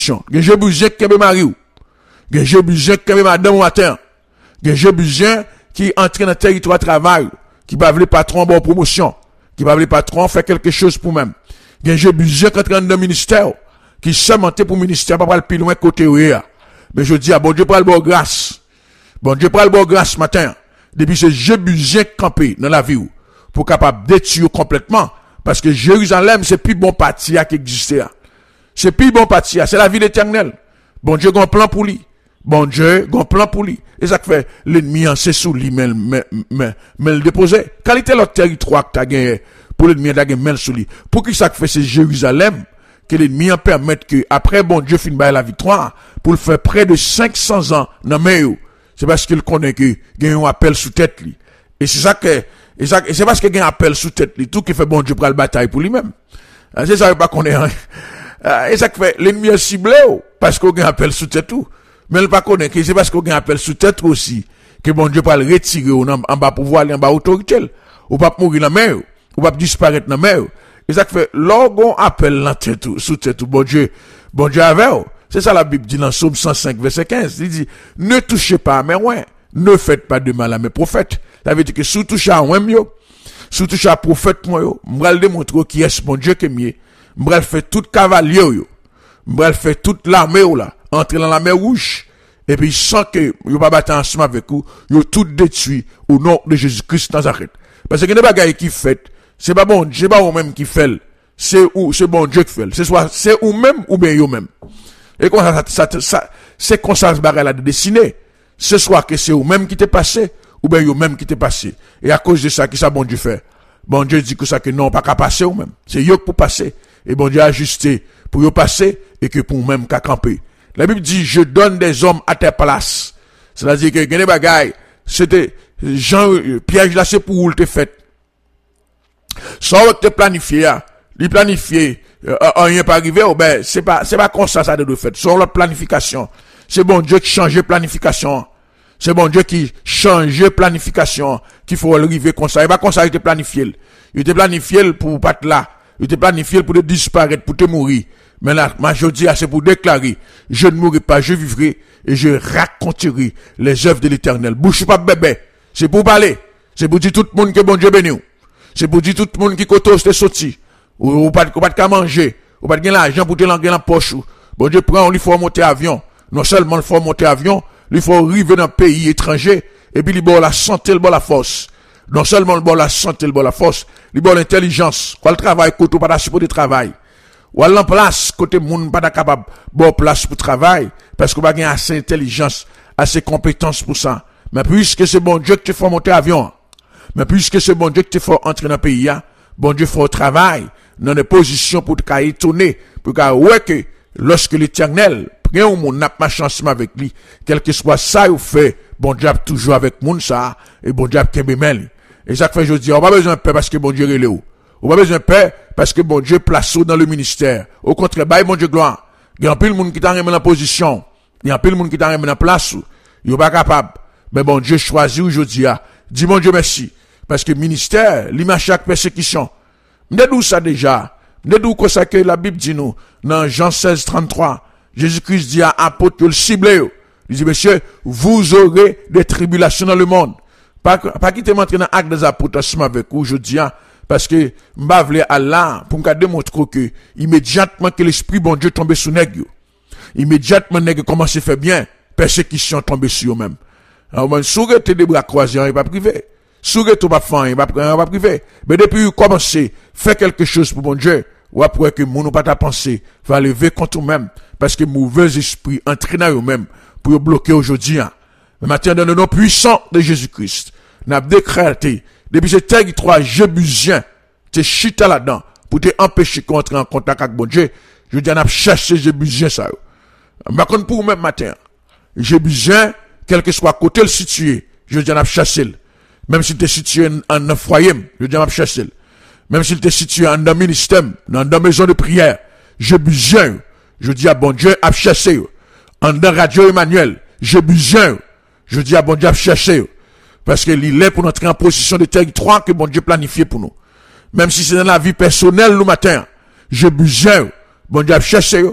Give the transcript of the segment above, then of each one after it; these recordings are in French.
J'ai besoin que mari ou. J'ai besoin que madame ou matin. J'ai besoin qui entre dans le territoire de travail, qui va le patron bonne promotion, qui va le patron faire quelque chose pour même. J'ai besoin qu'entre dans le ministère, qui seulement pour le ministère, pas le plus loin côté où mais je dis à bon Dieu pour le bon grâce. Bon Dieu pour le bon grâce matin. Depuis ce j'ai besoin de camper dans la vie ou, pour capable détruire complètement. Parce que Jérusalem, c'est plus bon parti qui existe. C'est plus bon parti, c'est la ville éternelle. Bon Dieu a un plan pour lui. Bon Dieu a un plan pour lui. Et ça fait l'ennemi en c'est sous lui, mais le déposer. Qualité l'autre territoire que tu as gagné, pour l'ennemi t'as gagné sous lui. Pour qui ça fait c'est Jérusalem, que l'ennemi en permette que, après bon Dieu finit la victoire, pour le faire près de 500 ans dans le c'est parce qu'il connaît que, il y a un appel sous tête lui. Et c'est ça que, et c'est parce qu'il y a un appel sous tête lui, tout qui fait bon Dieu pour la bataille pour lui-même. C'est ça, pas qu'on est, et ça fait, l'ennemi est ciblé, parce qu'on a un appel sous tête tout. Mais il pas connaît que c'est parce qu'on a un appel sous tête aussi, que bon Dieu peut le retirer en bas pouvoir, en bas autorité, ou pas mourir dans la mer, ou pas disparaître dans la mer. Et ça fait, lorsqu'on appelle la tête, sous tête, bon Dieu avec. C'est ça la Bible dit dans Psaume 105, verset 15. Il dit, ne touchez pas à mes oins, ne faites pas de mal à mes prophètes. Ça veut dire que sous toucher à oin, sous toucher à prophète, moi, m'bral démontrer qui est mon Dieu qui est mieux. M'bral fait tout cavalier, m'bral fait toute l'armée, là, entrer dans la mer rouge. Et puis, sans que, yo pas battre ensemble avec vous, yo tout détruit au nom de Jésus-Christ Nazareth. Parce que les bagailles qui fait, c'est pas bon, c'est pas vous même qui fait, c'est bon Dieu qui fait. C'est ou même ou bien yo même. Et comme ça, c'est comme ça, ce bagage là de dessiner. Ce soit que c'est ou même qui t'est passé, ou bien yo même qui t'est passé. Et à cause de ça, qui ça bon Dieu fait? Bon Dieu dit que ça que non, pas qu'à passer ou même. C'est yo pour passer. Et bon Dieu a ajusté pour yo passer, et que pour même qu'à camper. La Bible dit, je donne des hommes à tes places. C'est-à-dire que, les bagailles, c'était, piège là, c'est pour où te fait. Sans te planifier, lui planifier, rien pas arrivé, ben, c'est pas comme ça de fait. Sans la planification. C'est bon Dieu qui change planification. C'est bon Dieu qui change planification, qu'il faut arriver comme ça. Il va comme ça, il te planifie. Il te planifie pour pas être là. Il te planifie pour te disparaître, pour te mourir. Mais là, ma je dis, c'est pour déclarer, je ne mourrai pas, je vivrai, et je raconterai les œuvres de l'Éternel. Bouche pas bébé. C'est pour parler. C'est pour dire tout le monde que bon Dieu béni. C'est pour dire tout le monde qui côté te sorti. Ou pas de manger. Ou pas de gagner l'argent pour te languer dans la poche. Bon Dieu prend, il faut monter avion. Non seulement il faut monter avion, il faut arriver dans un pays étranger, et puis il faut la santé, il faut la force. Non seulement il faut la santé, il faut la force, il faut l'intelligence. Quoi le travail, côté pas d'assez pour de travail. Ou à l'en place, côté moun pas capable, bon place pour travail, parce qu'on va gagner assez d'intelligence, assez compétence pour ça. Mais puisque c'est bon Dieu que tu fais monter avion, mais puisque c'est bon Dieu que tu fais entrer dans le pays, bon Dieu fait travail, dans des positions pour te étonner, pour que, ouais, que, lorsque l'Éternel, prend un monde, n'a pas chance avec lui, quel que soit ça, ou fait, bon Dieu toujours avec moun ça, et bon Dieu qui mêle. Et ça fait, je dis, on pas besoin de paix parce que bon Dieu est là. On pas besoin de paix parce que bon Dieu place dans le ministère. Au contraire, bah, bon Dieu gloire. Il y a un peu de monde qui t'a remis en position. Il y a un peu de monde qui t'a remis en place. Il n'est pas capable. Mais bon Dieu choisit aujourd'hui. Dis mon Dieu merci. Parce que ministère, il m'a chaque persécution. M'de d'où ça déjà? M'de d'où ça que la Bible dit nous? Dans Jean 16, 33. Jésus-Christ dit à apôtre le ciblé. Il dit, monsieur, vous aurez des tribulations dans le monde. Pas quitter m'entrer dans l'acte des apôtres ensemble avec vous aujourd'hui. Parce que, m'bavle Allah, pour me démontrer que, immédiatement que l'esprit bon Dieu tombe sur nèg, immédiatement nèg commence à faire bien, persécution tombe sur eux-mêmes. Alors, souris te des bras croisés, il va privé. Souris tout pas fan, il va privé. Mais depuis, commencer, faire quelque chose pour bon Dieu, ou après que mon pas ta pensée, va lever contre eux-mêmes, parce que mauvais esprit entraîne dans eux-mêmes, pour bloquer aujourd'hui, Mais maintenant, dans le nom puissant de Jésus-Christ, n'a décrété, depuis ce territoire jébusien, te chita là-dedans, pour te empêcher d'entrer en contact avec bon Dieu, je dis, on a cherché jébusien ça. Mais quand pour même matin, jébusien, quel que soit côté le situé, je dis, on a cherché. Même s'il était situé en un foyer, je dis, on a cherché. Même s'il était situé en un ministère, dans une maison de prière, jébusien, je dis à bon Dieu, a cherché. En un radio Emmanuel, jébusien, je dis à bon Dieu, a cherché. Parce que il est pour entrer en position de territoire que bon Dieu planifié pour nous. Même si c'est dans la vie personnelle, le matin, j'ai besoin, bon Dieu a cherché,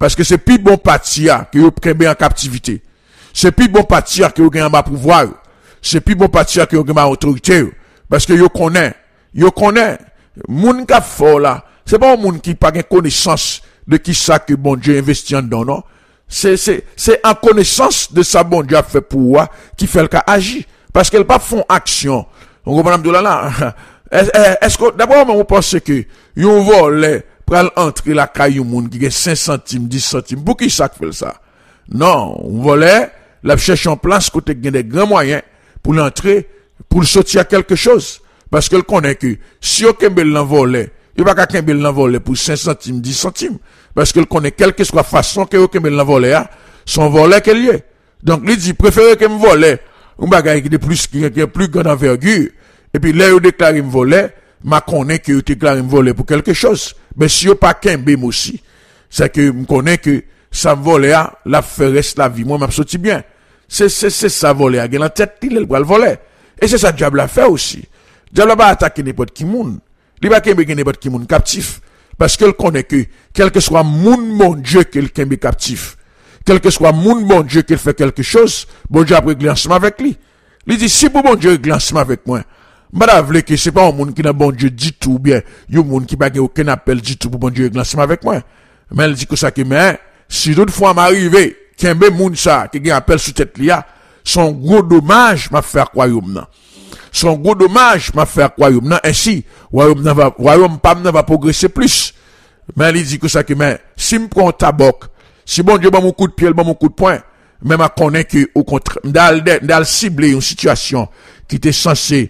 Parce que c'est plus bon partir que vous prenez en captivité. C'est plus bon partir que vous gagnez en pouvoir. C'est plus bon partir que vous gagnez en autorité. Parce que vous connaissez. Moun qui fort là, c'est pas un moun qui pas connaissance de qui ça que bon Dieu investit en dedans, non? C'est en connaissance de ça bon Dieu a fait pour moi qui fait le cas agir. Parce qu'elle pas font action. On comprend là. Est-ce que, d'abord, on pense que, yon volé, pral entrer la caillou moun qui gagne 5 centimes, 10 centimes. Pour qui ça fait ça? Non, on volé, la cherche en place côté gagne des grands moyens pour l'entrer, pour le sortir à quelque chose. Parce qu'elle connaît que, si on kembel l'envolé, il va pas kembel l'envolé pour 5 centimes, 10 centimes. Parce qu'elle connaît quelle que soit la façon que kembel l'envolé a, son volet qu'elle y est. Donc, il dit, préférez que me voler, un bagage qui est plus grande envergure. Et puis, là, vous déclarez me voler, ma connaît que vous déclarez me voler pour quelque chose. Mais si vous pas qu'un bim aussi, c'est que me connaît que ça me voler a, la fait reste la vie, moi, m'a sorti bien. C'est ça voler a, la tête, il va le voler. Et c'est ça, diable a fait aussi. Diable va attaquer n'importe qui moun. Il va qu'un n'importe qui moun captif. Parce qu'elle connaît que, quel que soit moun, mon Dieu, quelqu'un est captif. Quel que soit moun, mon Dieu, qu'il fait quelque chose, bon Dieu a réglé ensemble avec lui. Il dit, si bon Dieu réglé ensemble avec moi, madame, que c'est pas un monde qui n'a bon Dieu dit tout, bien, il y a un monde qui n'a aucun appel dit tout pour bon Dieu réglé ensemble avec moi. Mais elle dit que ça qui mais, si toutefois m'arrive, qu'il y a un moun ça, qui a un appel sous tête liya, son gros dommage m'a fait royaume nan. Son gros dommage m'a fait royaume nan. Ainsi, royaume pas va progresser plus. Mais elle dit que ça qui mais, si me prend tabac, si bon Dieu bat mon coup de pied, bat mon coup de poing, mais ma connaît que, au contraire, d'al cibler une situation qui était censée,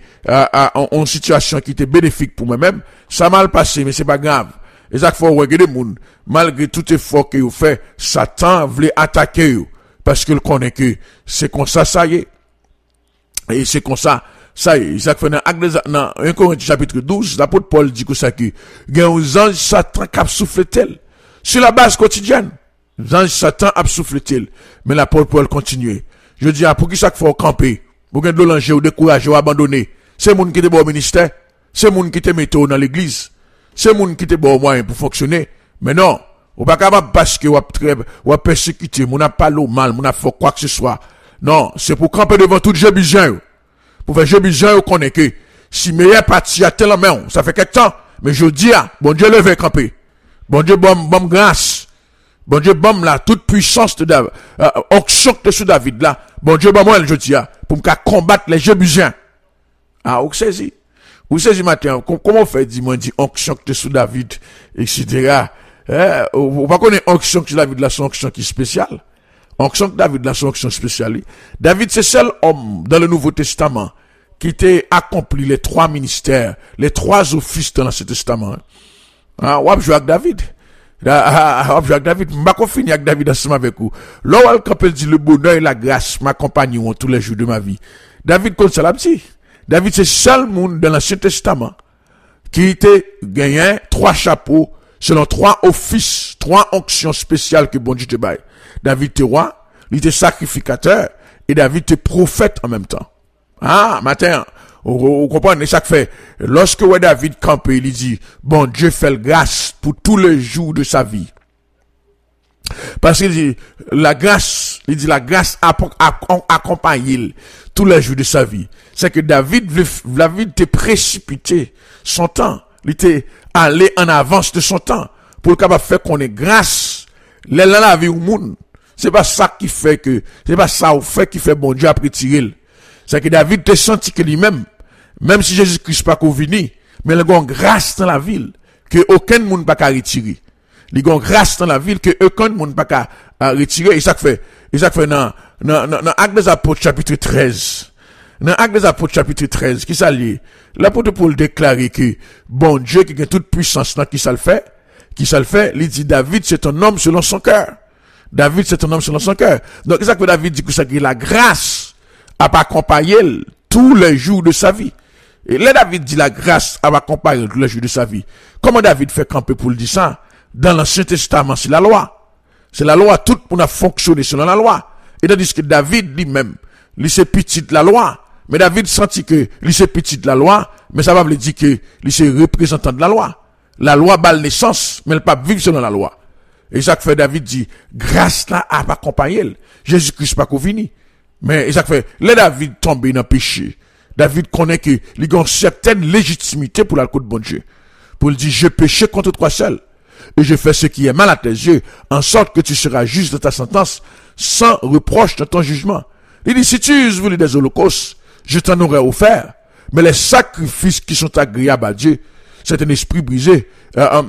une situation qui était bénéfique pour moi-même, ça mal passé, mais c'est pas grave. Et ça faut regarder moun, malgré tout effort que vous fait, Satan voulait attaquer vous, parce qu'il connaît que c'est comme ça, ça y est. Et c'est comme ça y est. Ça fait dans 1 Corinthiens chapitre 12, l'apôtre Paul dit que ça que, il y a un ange Satan qui a soufflé tel, sur la base quotidienne. L'ange Satan a soufflé tel, mais l'apôtre Paul continue. Je dis, pour qui ça faut camper? Pour que de l'ange ou décourager ou abandonner? C'est moun qui te bon au ministère? C'est moun qui te mette dans l'église? C'est moun qui te bon au moyen pour fonctionner? Mais non, ou pas capable parce que ou persécuter, moun a parlé au mal, moun a fait quoi que ce soit. Non, c'est pour camper devant tout Dieu besoin. Pour faire Dieu besoin, on connaît que si meilleur parti à tel main, ça fait quelque temps, mais je dis, bon Dieu levé camper. Bon Dieu bon grâce. Bon Dieu bon là, toute puissance de David, onction de sous David là. Bon Dieu bon moi, je dis, pour me combattre les Jébusiens. Ah, vous saisissez matin, comment on fait, dis-moi, dit onction de sous David, etc. Vous pas connaître onction de David là, son onction qui est spéciale. Onction de David là, son onction spéciale. David, c'est seul homme dans le Nouveau Testament qui était accompli les 3 ministères, les 3 offices dans l'Ancien Testament. Ah, on va jouer avec David. David, m'a fini avec David ensemble avec vous. Là, quand elle dit le bonheur et la grâce m'accompagneront tous les jours de ma vie. David, comme ça l'a dit. David, c'est seul monde dans l'Ancien Testament qui était gagné 3 chapeaux selon 3 offices, 3 onctions spéciales que bon Dieu te baille. David était roi, il était sacrificateur et David était prophète en même temps. Ah, matin, vous comprenez ça que fait. Lorsque David campé, il dit, bon Dieu fait le grâce pour tous les jours de sa vie. Parce qu'il dit, la grâce accompagne tous les jours de sa vie. C'est que David était précipité son temps. Il était allé en avance de son temps. Pour le capable faire qu'on ait grâce. La vie au monde. C'est pas ça qui fait qui fait bon Dieu après tirer. C'est que David te senti que lui-même, même si Jésus-Christ pas convenu, mais il a une grâce dans la ville, que aucun monde pas qu'à retirer. Il a une grâce dans la ville, que aucun monde pas qu'à retirer. Et ça fait dans Actes des Apôtres chapitre 13. Dans Actes des Apôtres chapitre 13, qui ça lié? L'apôtre Paul déclare que, bon Dieu qui a toute puissance, qui ça le fait, il dit David c'est un homme selon son cœur. David c'est un homme selon son cœur. Donc, c'est ça que David dit que ça, que la grâce a pas accompagné tous les jours de sa vie. Et là, David dit la grâce a pas accompagné tous les jours de sa vie. Comment David fait camper pour le dire ça? Dans l'Ancien Testament, c'est la loi. C'est la loi, tout le monde a fonctionné selon la loi. Et tandis que David lui-même, il c'est petit de la loi. Mais David sentit que il c'est petit de la loi, mais ça va veut dire que il c'est représentant de la loi. La loi bat naissance, mais elle pas vivre selon la loi. Et ça fait David dit, grâce là a pas accompagné. Jésus-Christ pas venu. Mais ça fait, là David tombe dans le péché. David connaît que il a une certaine légitimité pour la côte de bon Dieu. Pour lui dire, je péché contre toi seul. Et je fais ce qui est mal à tes yeux, en sorte que tu seras juste de ta sentence, sans reproche de ton jugement. Il dit, si tu voulais des holocaustes, je t'en aurais offert. Mais les sacrifices qui sont agréables à Dieu, c'est un esprit brisé, un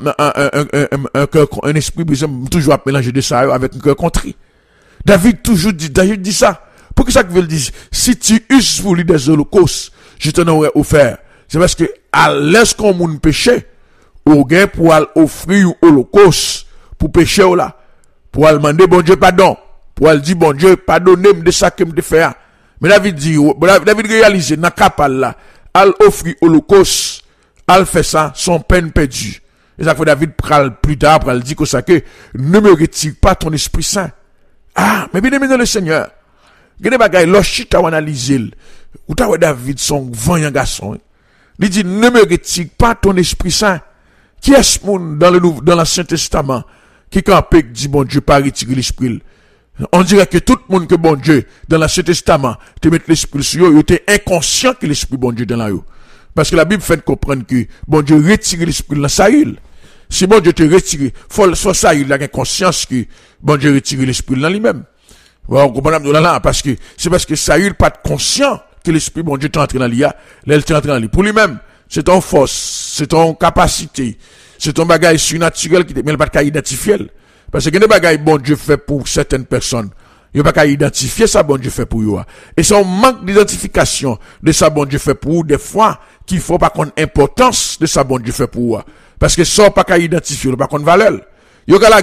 esprit brisé, toujours à mélanger de ça avec un cœur contrit. David dit ça. Pour que ça veut dire, si tu eusses voulu des holocaustes, je t'en aurais offert. C'est parce que, à l'aise qu'on moun péché, ou gain pour offrir un holocauste, pour pécher ou là, pour demander bon Dieu pardon, pour dire bon Dieu pardonnez-moi de ça que me fait. Mais David dit, David réalise, dans capal là, al offrir holocauste, al fait ça, son peine perdue. Et ça fait David pral plus tard, pral dit que ça que, ne me retire pas ton Esprit Saint. Ah, mais bien aimé dans le Seigneur. Il y a des bagailles, lorsque ou analyser, ou t'as David son vaillant garçon. Il dit, ne me retire pas ton Esprit Saint. Qui est ce monde dans l'Ancien Testament, qui campait, dit bon Dieu, pas retirer l'Esprit? On dirait que tout le monde que bon Dieu, dans l'Ancien Testament, te met l'Esprit sur eux, il était inconscient que l'Esprit bon Dieu dans la eux. Parce que la Bible fait comprendre que bon Dieu retire l'Esprit dans Saül. Si bon Dieu te retire, faut Saül, il a conscience que bon Dieu retire l'Esprit dans lui-même. Bon, comprenez là, parce que, c'est parce que Saül pas conscient que l'Esprit bon Dieu est entré dans l'IA, là, il est entré dans lui. Pour lui-même, c'est ton force, c'est ton capacité, c'est ton bagage surnaturel qui te, mais il pas qu'à identifier. Parce que des bagages bon Dieu fait pour certaines personnes. Il n'y a pas qu'à identifier ça bon Dieu fait pour eux. Et c'est un manque d'identification de ça bon Dieu fait pour eux, des fois, qu'il faut pas qu'on importance de ça bon Dieu fait pour eux. Parce que ça pas qu'à identifier, pas qu'on valeur. Il y a qu'à la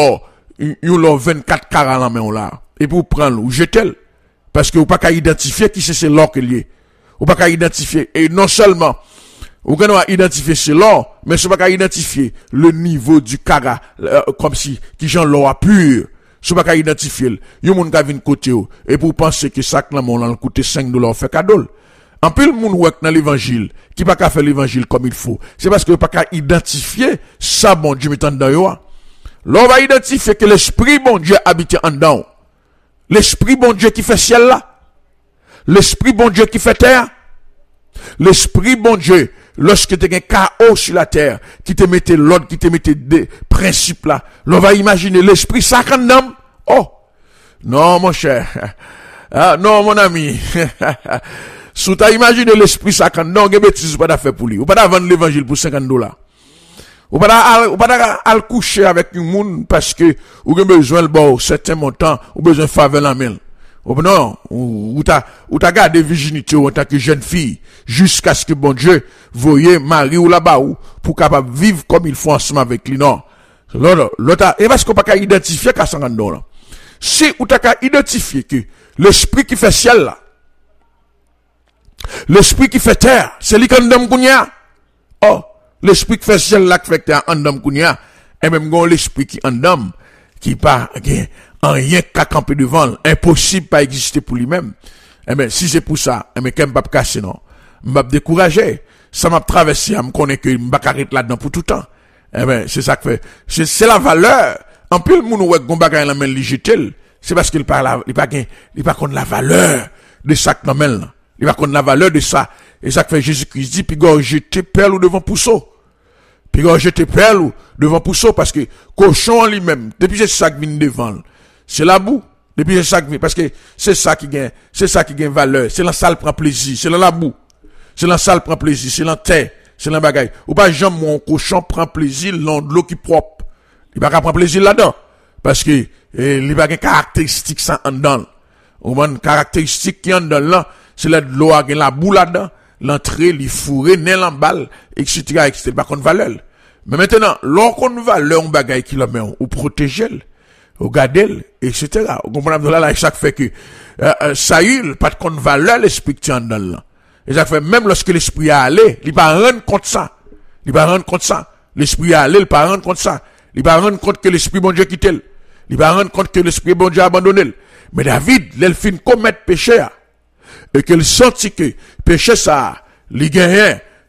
un l'or 24 carats en main là. Et pour prendre ou jeter. Parce que vous pas qu'à identifier qui c'est l'or que lié. Ou pas qu'à identifier. Et non seulement, vous pouvez identifier c'est l'or, mais c'est pas qu'à identifier le niveau du carat, comme si, qui j'en l'or pur. C'est pas qu'à identifier. Yon moun ka vin côté ou. Et pour penser que ça, là, mon, coûte $5 fait cadeau. En plus, le moun wèk dans l'évangile, qui pas qu'à faire l'évangile comme il faut. C'est parce que pas qu'à identifier ça, bon Dieu, mettant dans yo. L'on va identifier que l'esprit, bon Dieu, habite en dedans. L'esprit, bon Dieu, qui fait ciel là. L'esprit, bon Dieu, qui fait terre. L'esprit, bon Dieu, lorsque tu as un chaos sur la terre, qui te mettait l'ordre, qui te mettait des principes là, l'on va imaginer l'esprit sacré d'homme. Oh! Non, mon cher. Ah, non, mon ami. Si tu as imaginé l'esprit sacré d'homme, il bêtise pas d'affaire pour lui. Ou pas vendre l'évangile pour $50. Ou pas à coucher avec un monde parce que, ou avez besoin de bon, certain montant, ou besoin de faveur la main. Ou non, ou t'as gardé virginité en tant que jeune fille, jusqu'à ce que bon Dieu, voyez Marie ou là-bas, ou, pour capable vivre comme il faut ensemble avec lui, non. L'autre, et parce qu'on pas qu'à identifier qu'à $50. Si ou t'as qu'à identifier que l'esprit qui fait ciel là, l'esprit qui fait terre, c'est lui qui en kounya. Oh, l'esprit qui fait ciel là, qui fait terre, en dame kounya, et même gon l'esprit qui en dame, qui pas, en rien qu'à camper devant, impossible pas exister pour lui-même. Eh ben, si c'est pour ça, eh ben, qu'elle m'a pas cassé, non. M'a découragé. Ça m'a traversé, à me connaître que m'a carré là-dedans pour tout le temps. Eh ben, c'est ça que fait. C'est la valeur. En plus, le monde ou gon bagay la main ligitel, c'est parce qu'il parle, il pas contre la valeur de ça que là. Il va contre la valeur de ça. Et ça que fait Jésus-Christ dit, puis gars, jeter perle ou devant pousseau. Puis gars, jeter perle ou devant pousseau, parce que cochon en lui-même, depuis c'est ça qui vient devant, c'est la boue. Depuis c'est ça qui vient, parce que c'est ça qui gagne valeur. C'est là ça le prend plaisir. C'est là la boue. C'est là ça le prend plaisir. C'est là terre. C'est là bagaille. Ou pas jamais mon cochon prend plaisir dans l'eau qui propre. Il va pas prendre plaisir là-dedans. Parce que, il va une caractéristique ça en dedans. Ou une caractéristique qui en dedans là, c'est là de l'eau a la boue là-dedans. L'entrée, les fourrés, n'est l'emballe, etc., etc., pas qu'on valeur. Mais maintenant, l'on valeur, on bagaille qui la met, ou protéger, ou garder, etc. Vous comprenez, là, ça fait que, Saül, pas de qu'on valeur l'esprit qui en dedans là. Et ça fait, même lorsque l'esprit a allé, il va rendre compte ça. Il va rendre compte ça. L'esprit a allé, il va rendre compte ça. Il va rendre compte que l'esprit bon Dieu quitte elle. Il va rendre compte que l'esprit bon Dieu a abandonné. Mais David, il fin commettre péché, et qu'il sentit que péché ça, il gagne,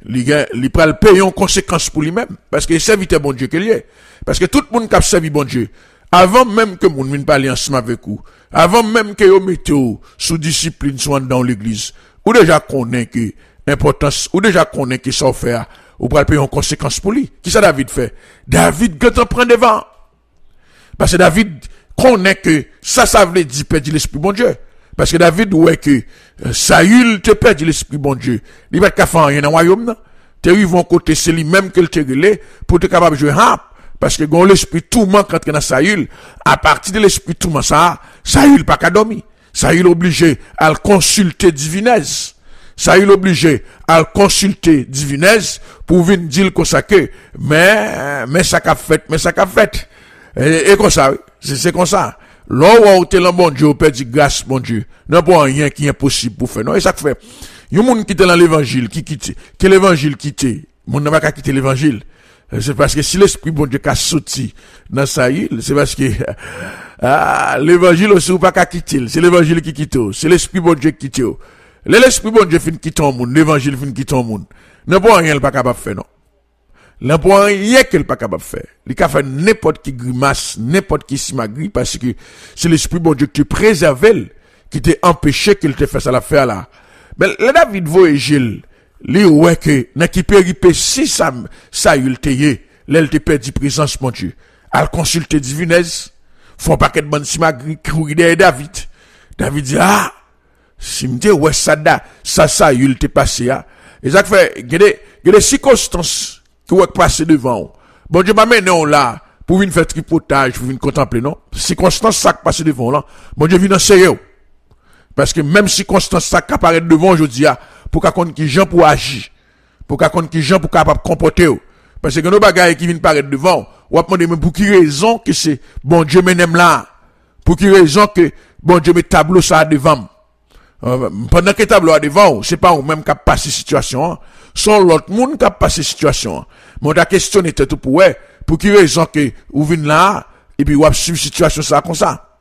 il pral payer en conséquence pour lui-même. Parce que serviteur bon Dieu qu'il y est. Parce que tout le monde qui a servi bon Dieu, avant même que moun vienne parler ensemble avec vous, avant même que vous mettez sous discipline soit dans l'église, ou déjà connaît que importance, ou déjà connaît que ça fait, ou pral payer en conséquence pour lui. Qui ça David fait? David quand on prend devant. Parce que David connaît que ça veut dire perdre l'esprit bon Dieu. Parce que David ouais que Saül te perdre l'esprit bon Dieu. Il va pas faire rien dans le royaume non. Te vont côté c'est lui même que le te relé pour te capable jouer rap parce que quand l'esprit tourment quand dans Saül, à partir de l'esprit tourment ça, Saül pas qu'à dormir. Saül obligé à le consulter divinesse. Saül obligé à le consulter divinesse pour venir dire comme ça que mais ça qu'a fait. Et comme ça, c'est comme ça. Là où t'es là, bon Dieu, perd grâce, bon Dieu. Non, pas rien qui est impossible pour faire. Non, et ça fait. Yon moun qui était dans l'évangile, qui quitte. Que l'évangile quitte. Moun n'a pas quitter l'évangile. C'est parce que si l'esprit bon Dieu qu'a sorti dans sa île, c'est parce que, l'évangile aussi ou pas qu'à quitter. C'est l'évangile qui quitte. C'est l'esprit bon Dieu qui quitte. L'esprit bon Dieu fin quitte un monde. L'évangile fin quitte un monde. Non, pas rien, il pas capable de faire, non. L'emploi rien qu'elle pas capable de faire. Il peut faire n'importe qui grimace, n'importe qui simagri parce que c'est l'esprit bon Dieu qui te préserve, qui t'a empêché qu'il te fasse la faire là. Mais le David voyagil, lui ouais que n'a qui péripétie ça il te yé, l'elle te perdu présence mon Dieu. Al consulter divinesse, font paquet de bonne simagri courir derrière David. David dit si me dit ouais ça il te passé et ça fait des circonstances qui va passer devant. Bon Dieu m'amène on là pour venir faire tripotage, pour venir contempler non. Circonstance ça qui passe devant là. Bon Dieu vient en sérieux. Parce que même circonstance ça qui apparaît devant aujourd'hui pour qu'on connaisse qui gens pour agir, pour qu'on connaisse qui gens pour capable comporter. Parce que nos bagailles qui viennent paraître devant, on va demander mais pour qui raison que c'est bon Dieu m'aime là. Pour qui raison que bon Dieu met tableau ça devant. Pendant que tableau à devant, c'est pas ou même qui a passé situation, sont l'autre monde qui a passé situation. Mais la question était tout pour qui raison que ou vient là et puis ou a suivi situation ça comme ça.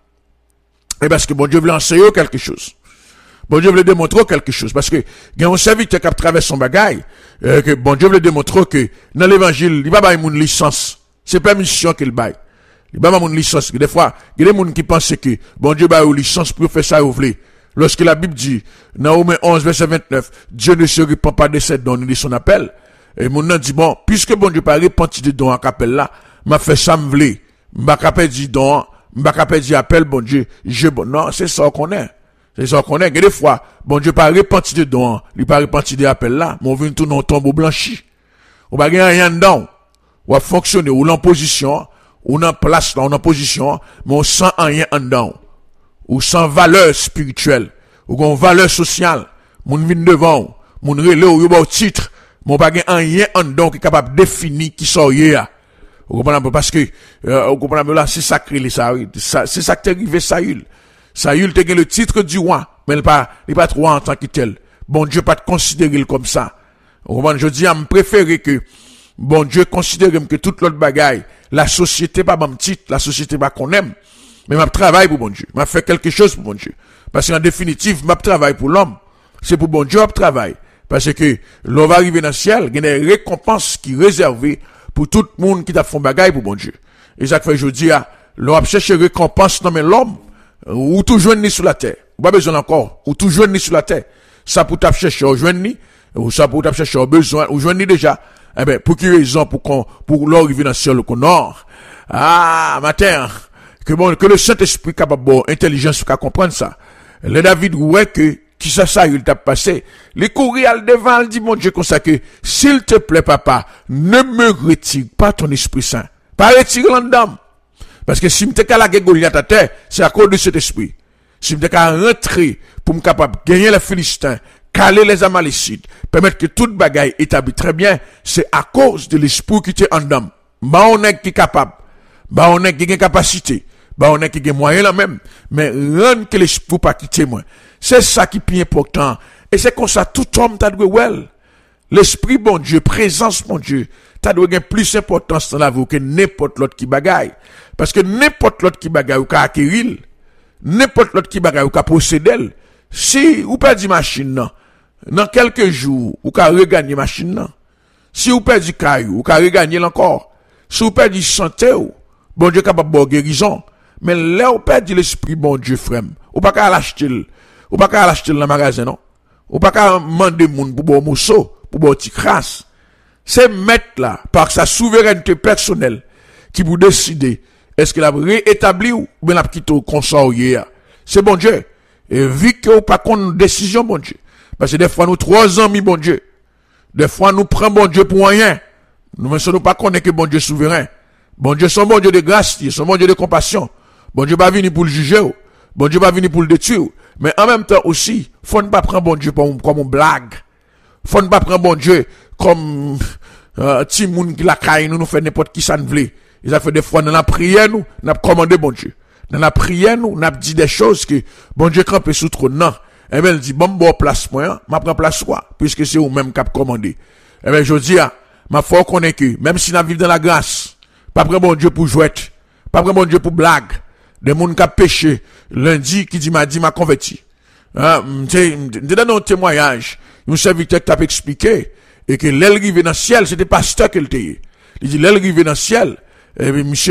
Et parce que bon Dieu veut enseigner quelque chose. Bon Dieu veut démontrer quelque chose parce que il y a un serviteur qui traverse son bagaille que bon Dieu veut démontrer que dans l'évangile, il va pas une licence. C'est pas mission qu'il baille. Il va pas une licence. Des fois, il y a des gens qui pensent que bon Dieu ba une licence pour faire ça ouvrir. Lorsque la Bible dit, dans Romains 11, verset 29, Dieu ne se répand pas de ses dons ni de son appel. Et mon nom dit, bon, puisque bon Dieu pas repenti de dons à capelle là, m'a fait ça me vle. M'a capé dit don, m'a capé dit appel, bon Dieu, non, c'est ça qu'on est. C'est ça qu'on est. Et des fois, bon Dieu pas repenti de dons, il pas repenti de appel là, mais on vient tout dans tombeau blanchi. On va rien dedans. On va fonctionner, ou en position, ou en place là, ou en position, mais on sent rien en dedans. Ou sans valeur spirituelle, ou sans valeur sociale, moun vin devant, moun relé ou yon titre, moun pa gen rien en don qui est capable de définir qui sont yé. Vous comprenez parce que vous comprenez là c'est sacré les ça c'est ça qui est arrivé Saül. Saül te gen le titre du roi, mais il pas roi en tant que tel. Bon Dieu pas te considérer comme ça. Vous comprenez, je dis à me préférer que bon Dieu considère que toute l'autre bagaille, la société pas même titre, la société pas qu'on aime. Mais m'a travaille pour bon Dieu. M'a fait quelque chose pour bon Dieu. Parce qu'en définitive, m'a travaille pour l'homme. C'est pour bon Dieu m'a travaille. Parce que l'on va arriver dans le ciel, il y a des récompenses qui sont réservées pour tout le monde qui t'a fait bagaille pour bon Dieu. Et ça fait je dis l'on va chercher récompense dans l'homme ou tout jeune ni sur la terre. Ou pas besoin encore, ou tout jeune ni sur la terre. Ça pour t'a chercher au jeune ni ou ça pour t'a chercher au besoin ou jeune ni déjà. Eh ben pour qui raison pour l'arriver dans le ciel qu'on nord. Matin que le Saint-Esprit capable bon intelligence pour comprendre ça. Le David ouais que qui ça il t'a passé. Les courir al devant il dit mon Dieu comme ça que s'il te plaît papa, ne me retire pas ton Esprit Saint. Pas retirer l'endam. Parce que si m'te la Goliath à terre, c'est à cause de cet esprit. Si m'te rentrer pour me capable gagner les Philistins, caler les Amalécites, permettre que toute bagaille établit très bien, c'est à cause de l'esprit qui t'est en dame. Bah on est qui capable. Bah on est qui a capacité. Bah on est qui a moyen là même, mais rien que l'esprit pas quitter moi. C'est ça qui est plus important. Et c'est comme ça tout homme t'a doué well. L'esprit bon Dieu, présence bon Dieu, t'a doué gain plus importance dans la vie que n'importe l'autre qui bagaille. Parce que n'importe l'autre qui bagaille ou ka acquérir, n'importe l'autre qui bagaille ou ka posséder, si ou pas dit machine non, dans quelques jours ou ka regagner machine non, Si vous perdez caillou, vous pouvez regagner encore. Si vous perdez santé, bon Dieu capable de guérison. Mais là, vous perdez l'esprit, bon Dieu, frère. Vous pas qu'à l'acheter. Vous pas qu'à l'acheter dans le magasin, non? Vous pas qu'à demander moun pour bon morceau, pour bon petit crasse. C'est mettre là, par sa souveraineté personnelle, qui vous décider, est-ce qu'il a réétabli ou bien la quitté au consort hier. C'est bon Dieu. Et vu que vous pas qu'on décision, bon Dieu. Parce que des fois, nous 3 ans, bon Dieu. Des fois, nous prenons bon Dieu pour rien. Nous ne sommes pas connaître que bon Dieu souverain. Bon Dieu, son bon Dieu de grâce, son bon Dieu de compassion. Bon Dieu pas venir pour le juger. Bon Dieu pas venir pour le détruire. Mais en même temps aussi, faut ne pas prendre bon Dieu comme une blague. Faut ne pas prendre bon Dieu comme petit moun qui la caille nous fait n'importe qui ça ne veut. Ils a fait des fois dans la prière nous, n'a commandé bon Dieu. Dans la prière nous, n'a dit des choses que bon Dieu campé sous trône non. Et bien il dit bon place moi, m'a prend place quoi puisque c'est vous même qui a commandé. Et bien je dis ma foi connaît que même si n'a vivre dans la grâce, pas prendre bon Dieu pour jouer, pas prendre bon Dieu pour blague. Des moun qui a péché lundi qui dit m'a converti. Dans un témoignage, un serviteur t'a expliqué et que l'aile arrivée dans le ciel, c'était pasteur qu'elle était. Il dit l'aile arrivée dans le ciel, et bien monsieur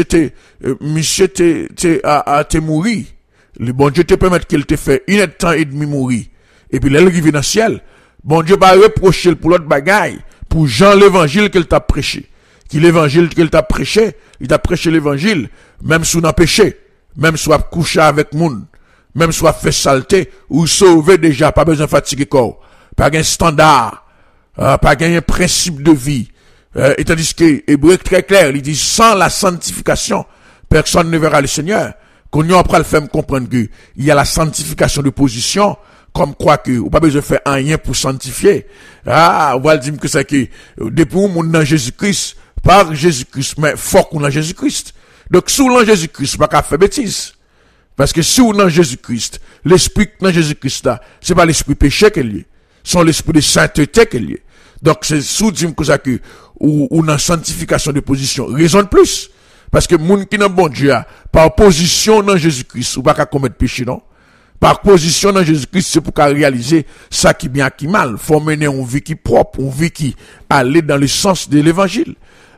t'es mouru. Le bon Dieu te permet qu'il te fait 1 temps et demi mourir. Et puis l'aile arrivée dans le ciel, bon Dieu va reprocher pour l'autre bagaille, pour Jean l'évangile qu'il t'a prêché. Qui l'évangile qu'il t'a prêché, il t'a prêché l'évangile, même sous un péché. Même soit couché avec moun, même soit fait saleté, ou sauvé déjà, pas besoin de fatiguer corps, pas un standard, pas un principe de vie. Et tandis que Hébreu très clair, il dit sans la sanctification, personne ne verra le Seigneur. Qu'on y après le fait me comprendre que il y a la sanctification de position, comme quoi que ou pas besoin de faire rien pour sanctifier. On va dire que c'est que depuis où moun dans Jésus-Christ, par Jésus-Christ, mais fort qu'on dans Jésus-Christ. Donc, sous l'an Jésus-Christ, pas qu'à faire bêtise. Parce que sous l'an Jésus-Christ, l'esprit dans Jésus-Christ là, c'est pas l'esprit péché qu'il y est. C'est l'esprit de sainteté qu'il y est. Donc, c'est sous dim que ça que, ou dans sanctification de position. Raison de plus. Parce que moun qui n'a bon Dieu, par position dans Jésus-Christ, ou pas qu'à commettre péché, non? Par position dans Jésus-Christ, c'est pour qu'à réaliser ça qui bien, qui mal. Faut mener une vie qui propre, une vie qui allait dans le sens de l'évangile.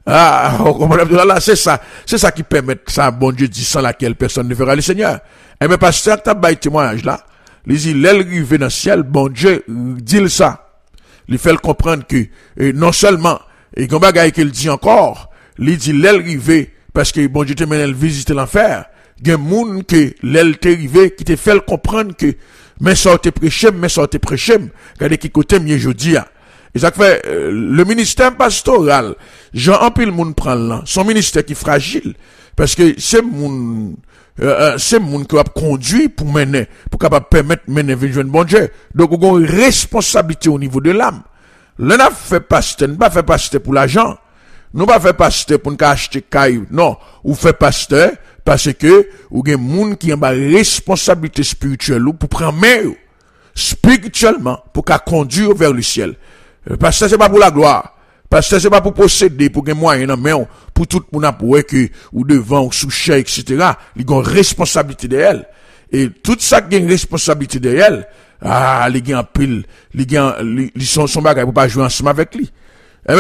C'est ça qui permet ça, bon Dieu dit, sans laquelle personne ne verra le Seigneur. Et bien, pasteur, t'as baillé témoignage là, il dit, l'aile rive dans le ciel, bon Dieu dit ça. Il fait le comprendre que, non seulement, et comme bagaille qu'il dit encore, il dit l'aile rive, parce que bon Dieu te mène visiter l'enfer, il y a un monde que l'aile te rive, qui te fait le comprendre que, mais ça te prêché, regardez qui côté mieux je dis, et ça fait, le ministère pastoral, Jean Ampil moun prend là, son ministère qui est fragile, parce que c'est moun qui va conduire pour mener, pour capable permettre mener venir bon Dieu. Donc, on a une responsabilité au niveau de l'âme. L'on a fait pasteur, pas fait pasteur pour l'argent. Nous pas fait pasteur pour nous acheter caillou. Non, ou fait pasteur parce que, ou gen moun qui a une responsabilité spirituelle pour prendre main spirituellement pour qu'à conduire vers le ciel. Pasteur, c'est pas pour la gloire. Pasteur, c'est pas pour posséder, pour gagner moyen, non, mais pour tout le monde, pour que, ou devant, ou sous chèque, etc. Il y a une responsabilité de elle. Et tout ça qui a une responsabilité de elle, les gars en pile, ils sont bagages pour pas jouer ensemble avec lui. Eh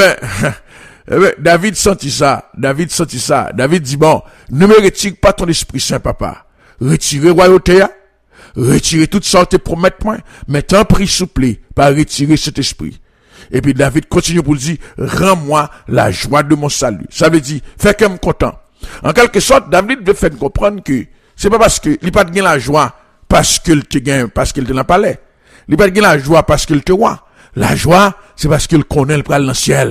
ben, David sentit ça. David dit, bon, ne me retire pas ton esprit saint, papa. Retirez royauté, retirez toute sorte de promettre moi, mais t'en prie souple, pas retirer cet esprit. Et puis David continue pour dire, rends-moi la joie de mon salut. Ça veut dire, fais qu'elle me content. En quelque sorte, David veut faire comprendre que c'est pas parce que il pas de la joie parce qu'il te gagne, parce qu'il te n'a pas l'air. Il pas de la joie parce qu'il te voit. La joie, c'est parce qu'il connaît le pral dans le ciel.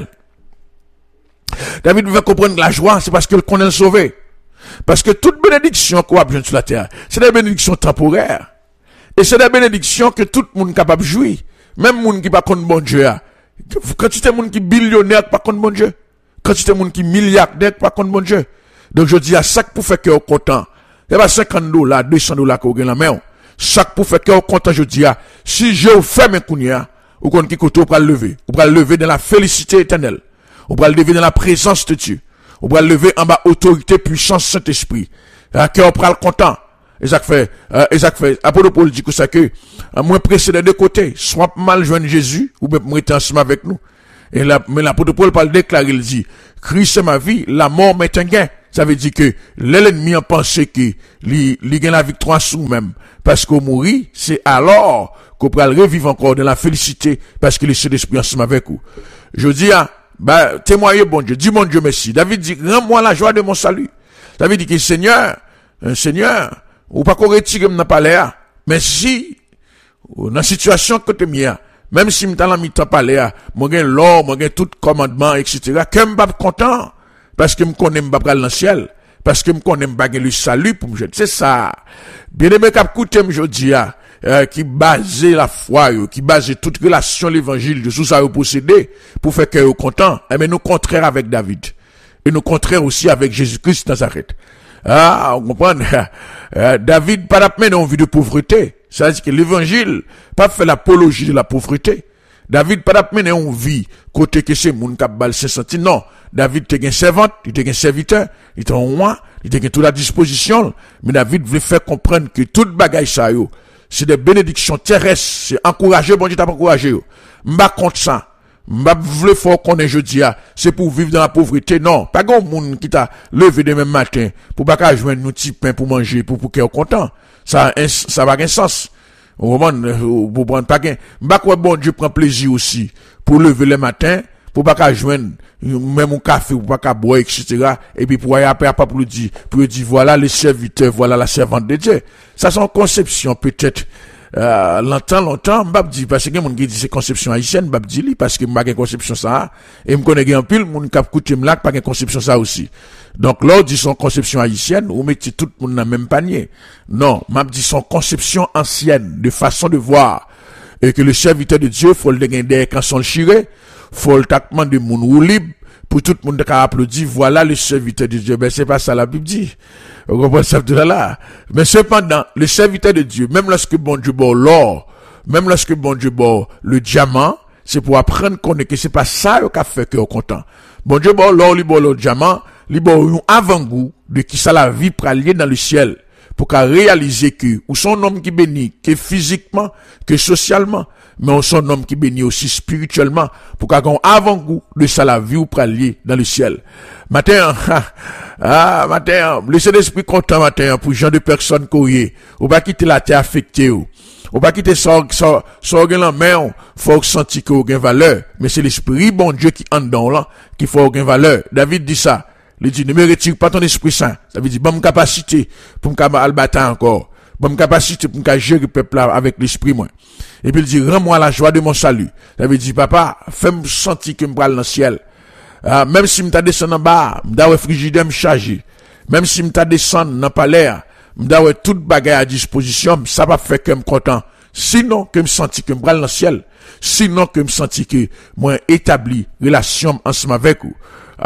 David veut comprendre que la joie, c'est parce qu'il connaît le sauvé. Parce que toute bénédiction qu'on a besoin sur la terre, c'est des bénédictions temporaires. Et c'est des bénédictions que tout le monde est capable de jouir. Même monde qui pas contre bon Dieu. Quand tu es monde qui billionnaire, pas contre bon Dieu. Quand tu es monde qui milliardaire, pas contre bon Dieu. Donc je dis à chaque pour faire que vous content. Il y a $50, $200 qu'on gagne la main. Chaque pour faire que vous content, je dis à, si je vous fais mes kounia, ou qu'on qui côté, vous pourrez le lever. Vous pourrez le lever dans la félicité éternelle. Vous pourrez le lever dans la présence de Dieu. Vous pourrez le lever en bas autorité, puissance, Saint-Esprit. Que vous pourrez le content. Et ça fait, Apôtre Paul dit que ça que, moins pressé des deux côtés, soit mal joindre Jésus, ou même être ensemble avec nous. Et mais l'apôtre Paul parle déclarer, il dit, Christ est ma vie, la mort m'est un gain. Ça veut dire que l'ennemi a pensé que il gagne la victoire sous même. Parce qu'on mourit, c'est alors qu'on peut revivre encore dans la félicité parce que le Saint-Esprit ensemble avec vous. Je dis, témoignez bon Dieu, dis mon Dieu merci. David dit, rends-moi la joie de mon salut. David dit que Seigneur, ou pas qu'on retire mon palais, mais si, dans la situation que tu m'as, même si m'ta la mi-temps palais, moi gagne l'or, moi gagne tout commandement, etc., que m'pas content, parce que m'connais m'pas pral dans le ciel, parce que m'connais m'pas gagne le salut pour me jeter. C'est ça. Bien aimé k'ap koute m'jodi qui basait la foi, qui basait toute relation l'évangile, de sous ça possédé, pour faire que content, mais nous contraire avec David. Et nous contraire aussi avec Jésus-Christ Nazareth. On comprend, David, pas la peine en vie de pauvreté. C'est-à-dire que l'évangile, pas fait l'apologie de la pauvreté. David, pas la peine en vie, côté que c'est moun kap bal 500. Non. David, t'es un servante, il t'es un serviteur, il t'es un roi, il t'es toute la disposition. Mais David voulait faire comprendre que toute bagaille ça yo, c'est des bénédictions terrestres, c'est encourager, bon Dieu t'a encouragé yo. M'ba contre ça. M'ba vle fort qu'on est jeudi, c'est pour vivre dans la pauvreté. Non, pas grand monde qui t'a levé demain matin pour pas qu'à joindre nous petit pain pour manger, pour qu'il soit content. Ça va un sens. Pour prendre pas gain. M'ba quoi bon Dieu prend plaisir aussi pour lever le matin, pour pas qu'à joindre même un café, pour pas qu'à boire, etc. Et puis pour aller après pour lui dire voilà les serviteurs, voilà la servante de Dieu. Ça c'est une conception peut-être longtemps, m'bap dit, parce que y a moun qui dit c'est conception haïtienne, m'bap dit li, parce que m'ba gen conception ça, et m'konne gen pile, moun kap koute m'la, pas gen conception ça aussi. Donc, là, dit son conception haïtienne, ou mettez tout le monde dans le même panier. Non, m'bap dit son conception ancienne, de façon de voir, et que le serviteur de Dieu, faut le dégainer quand son chiré, faut le traitement de moun ou libre, pour tout le monde qui a applaudi, voilà le serviteur de Dieu. Ben, c'est pas ça la Bible dit. Vous comprenez ça de là. Mais cependant, le serviteur de Dieu, même lorsque bon Dieu bon l'or, même lorsque bon Dieu bon le diamant, c'est pour apprendre qu'on est que c'est pas ça qui a fait que on content. Bon Dieu bon l'or, le diamant, li bon un avant-goût de qui ça la vie pour aller dans le ciel. Pour qu'à réaliser que, ou son homme qui bénit, que physiquement, que socialement, mais on son homme qui bénit aussi spirituellement, pour qu'à un avant-goût de ça la vie ou pralier dans le ciel. Matin, matin, laissez l'esprit content matin pour genre de personnes courrier, ou pas quitter la terre affectée, ou pas quitter ça la main, faut sentir qu'il y a une valeur, mais c'est l'esprit bon Dieu qui en dedans là, qui faut une valeur. David dit ça. Il dit, ne me retire pas ton esprit saint. Ça veut dire, bonne capacité pour me albater encore. Bonne capacité pour me gérer le peuple avec l'esprit, moi. Et puis il dit, rends-moi la joie de mon salut. Ça veut dire, papa, fais-moi sentir que je me dans le ciel. Même si je me descend en bas, je dois frigidaire me charger. Même si je me descend dans le palais, je dois toute bagaille à disposition, ça va faire que je me content. Sinon, que me sentir que je me dans le ciel. Sinon, que me sentir que moi établi relation ensemble avec vous.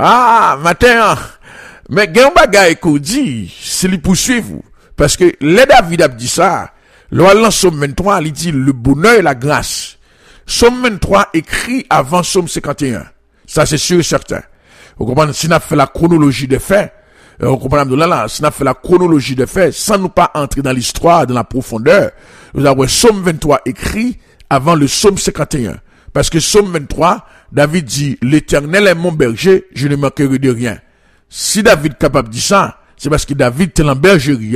Matin, mais gen bagay qu'on dit, c'est lui poursuivre. Parce que, les David a dit ça, dans Somme 23, il dit le bonheur et la grâce. Somme 23 écrit avant Somme 51. Ça, c'est sûr et certain. Vous comprenez, si on a fait la chronologie des faits, vous comprenez, si on a fait la chronologie des faits, sans nous pas entrer dans l'histoire, dans la profondeur, vous avez Somme 23 écrit avant le Somme 51. Parce que Somme 23, David dit, l'Éternel est mon berger, je ne manquerai de rien. Si David est capable de dire ça, c'est parce que David était en bergerie,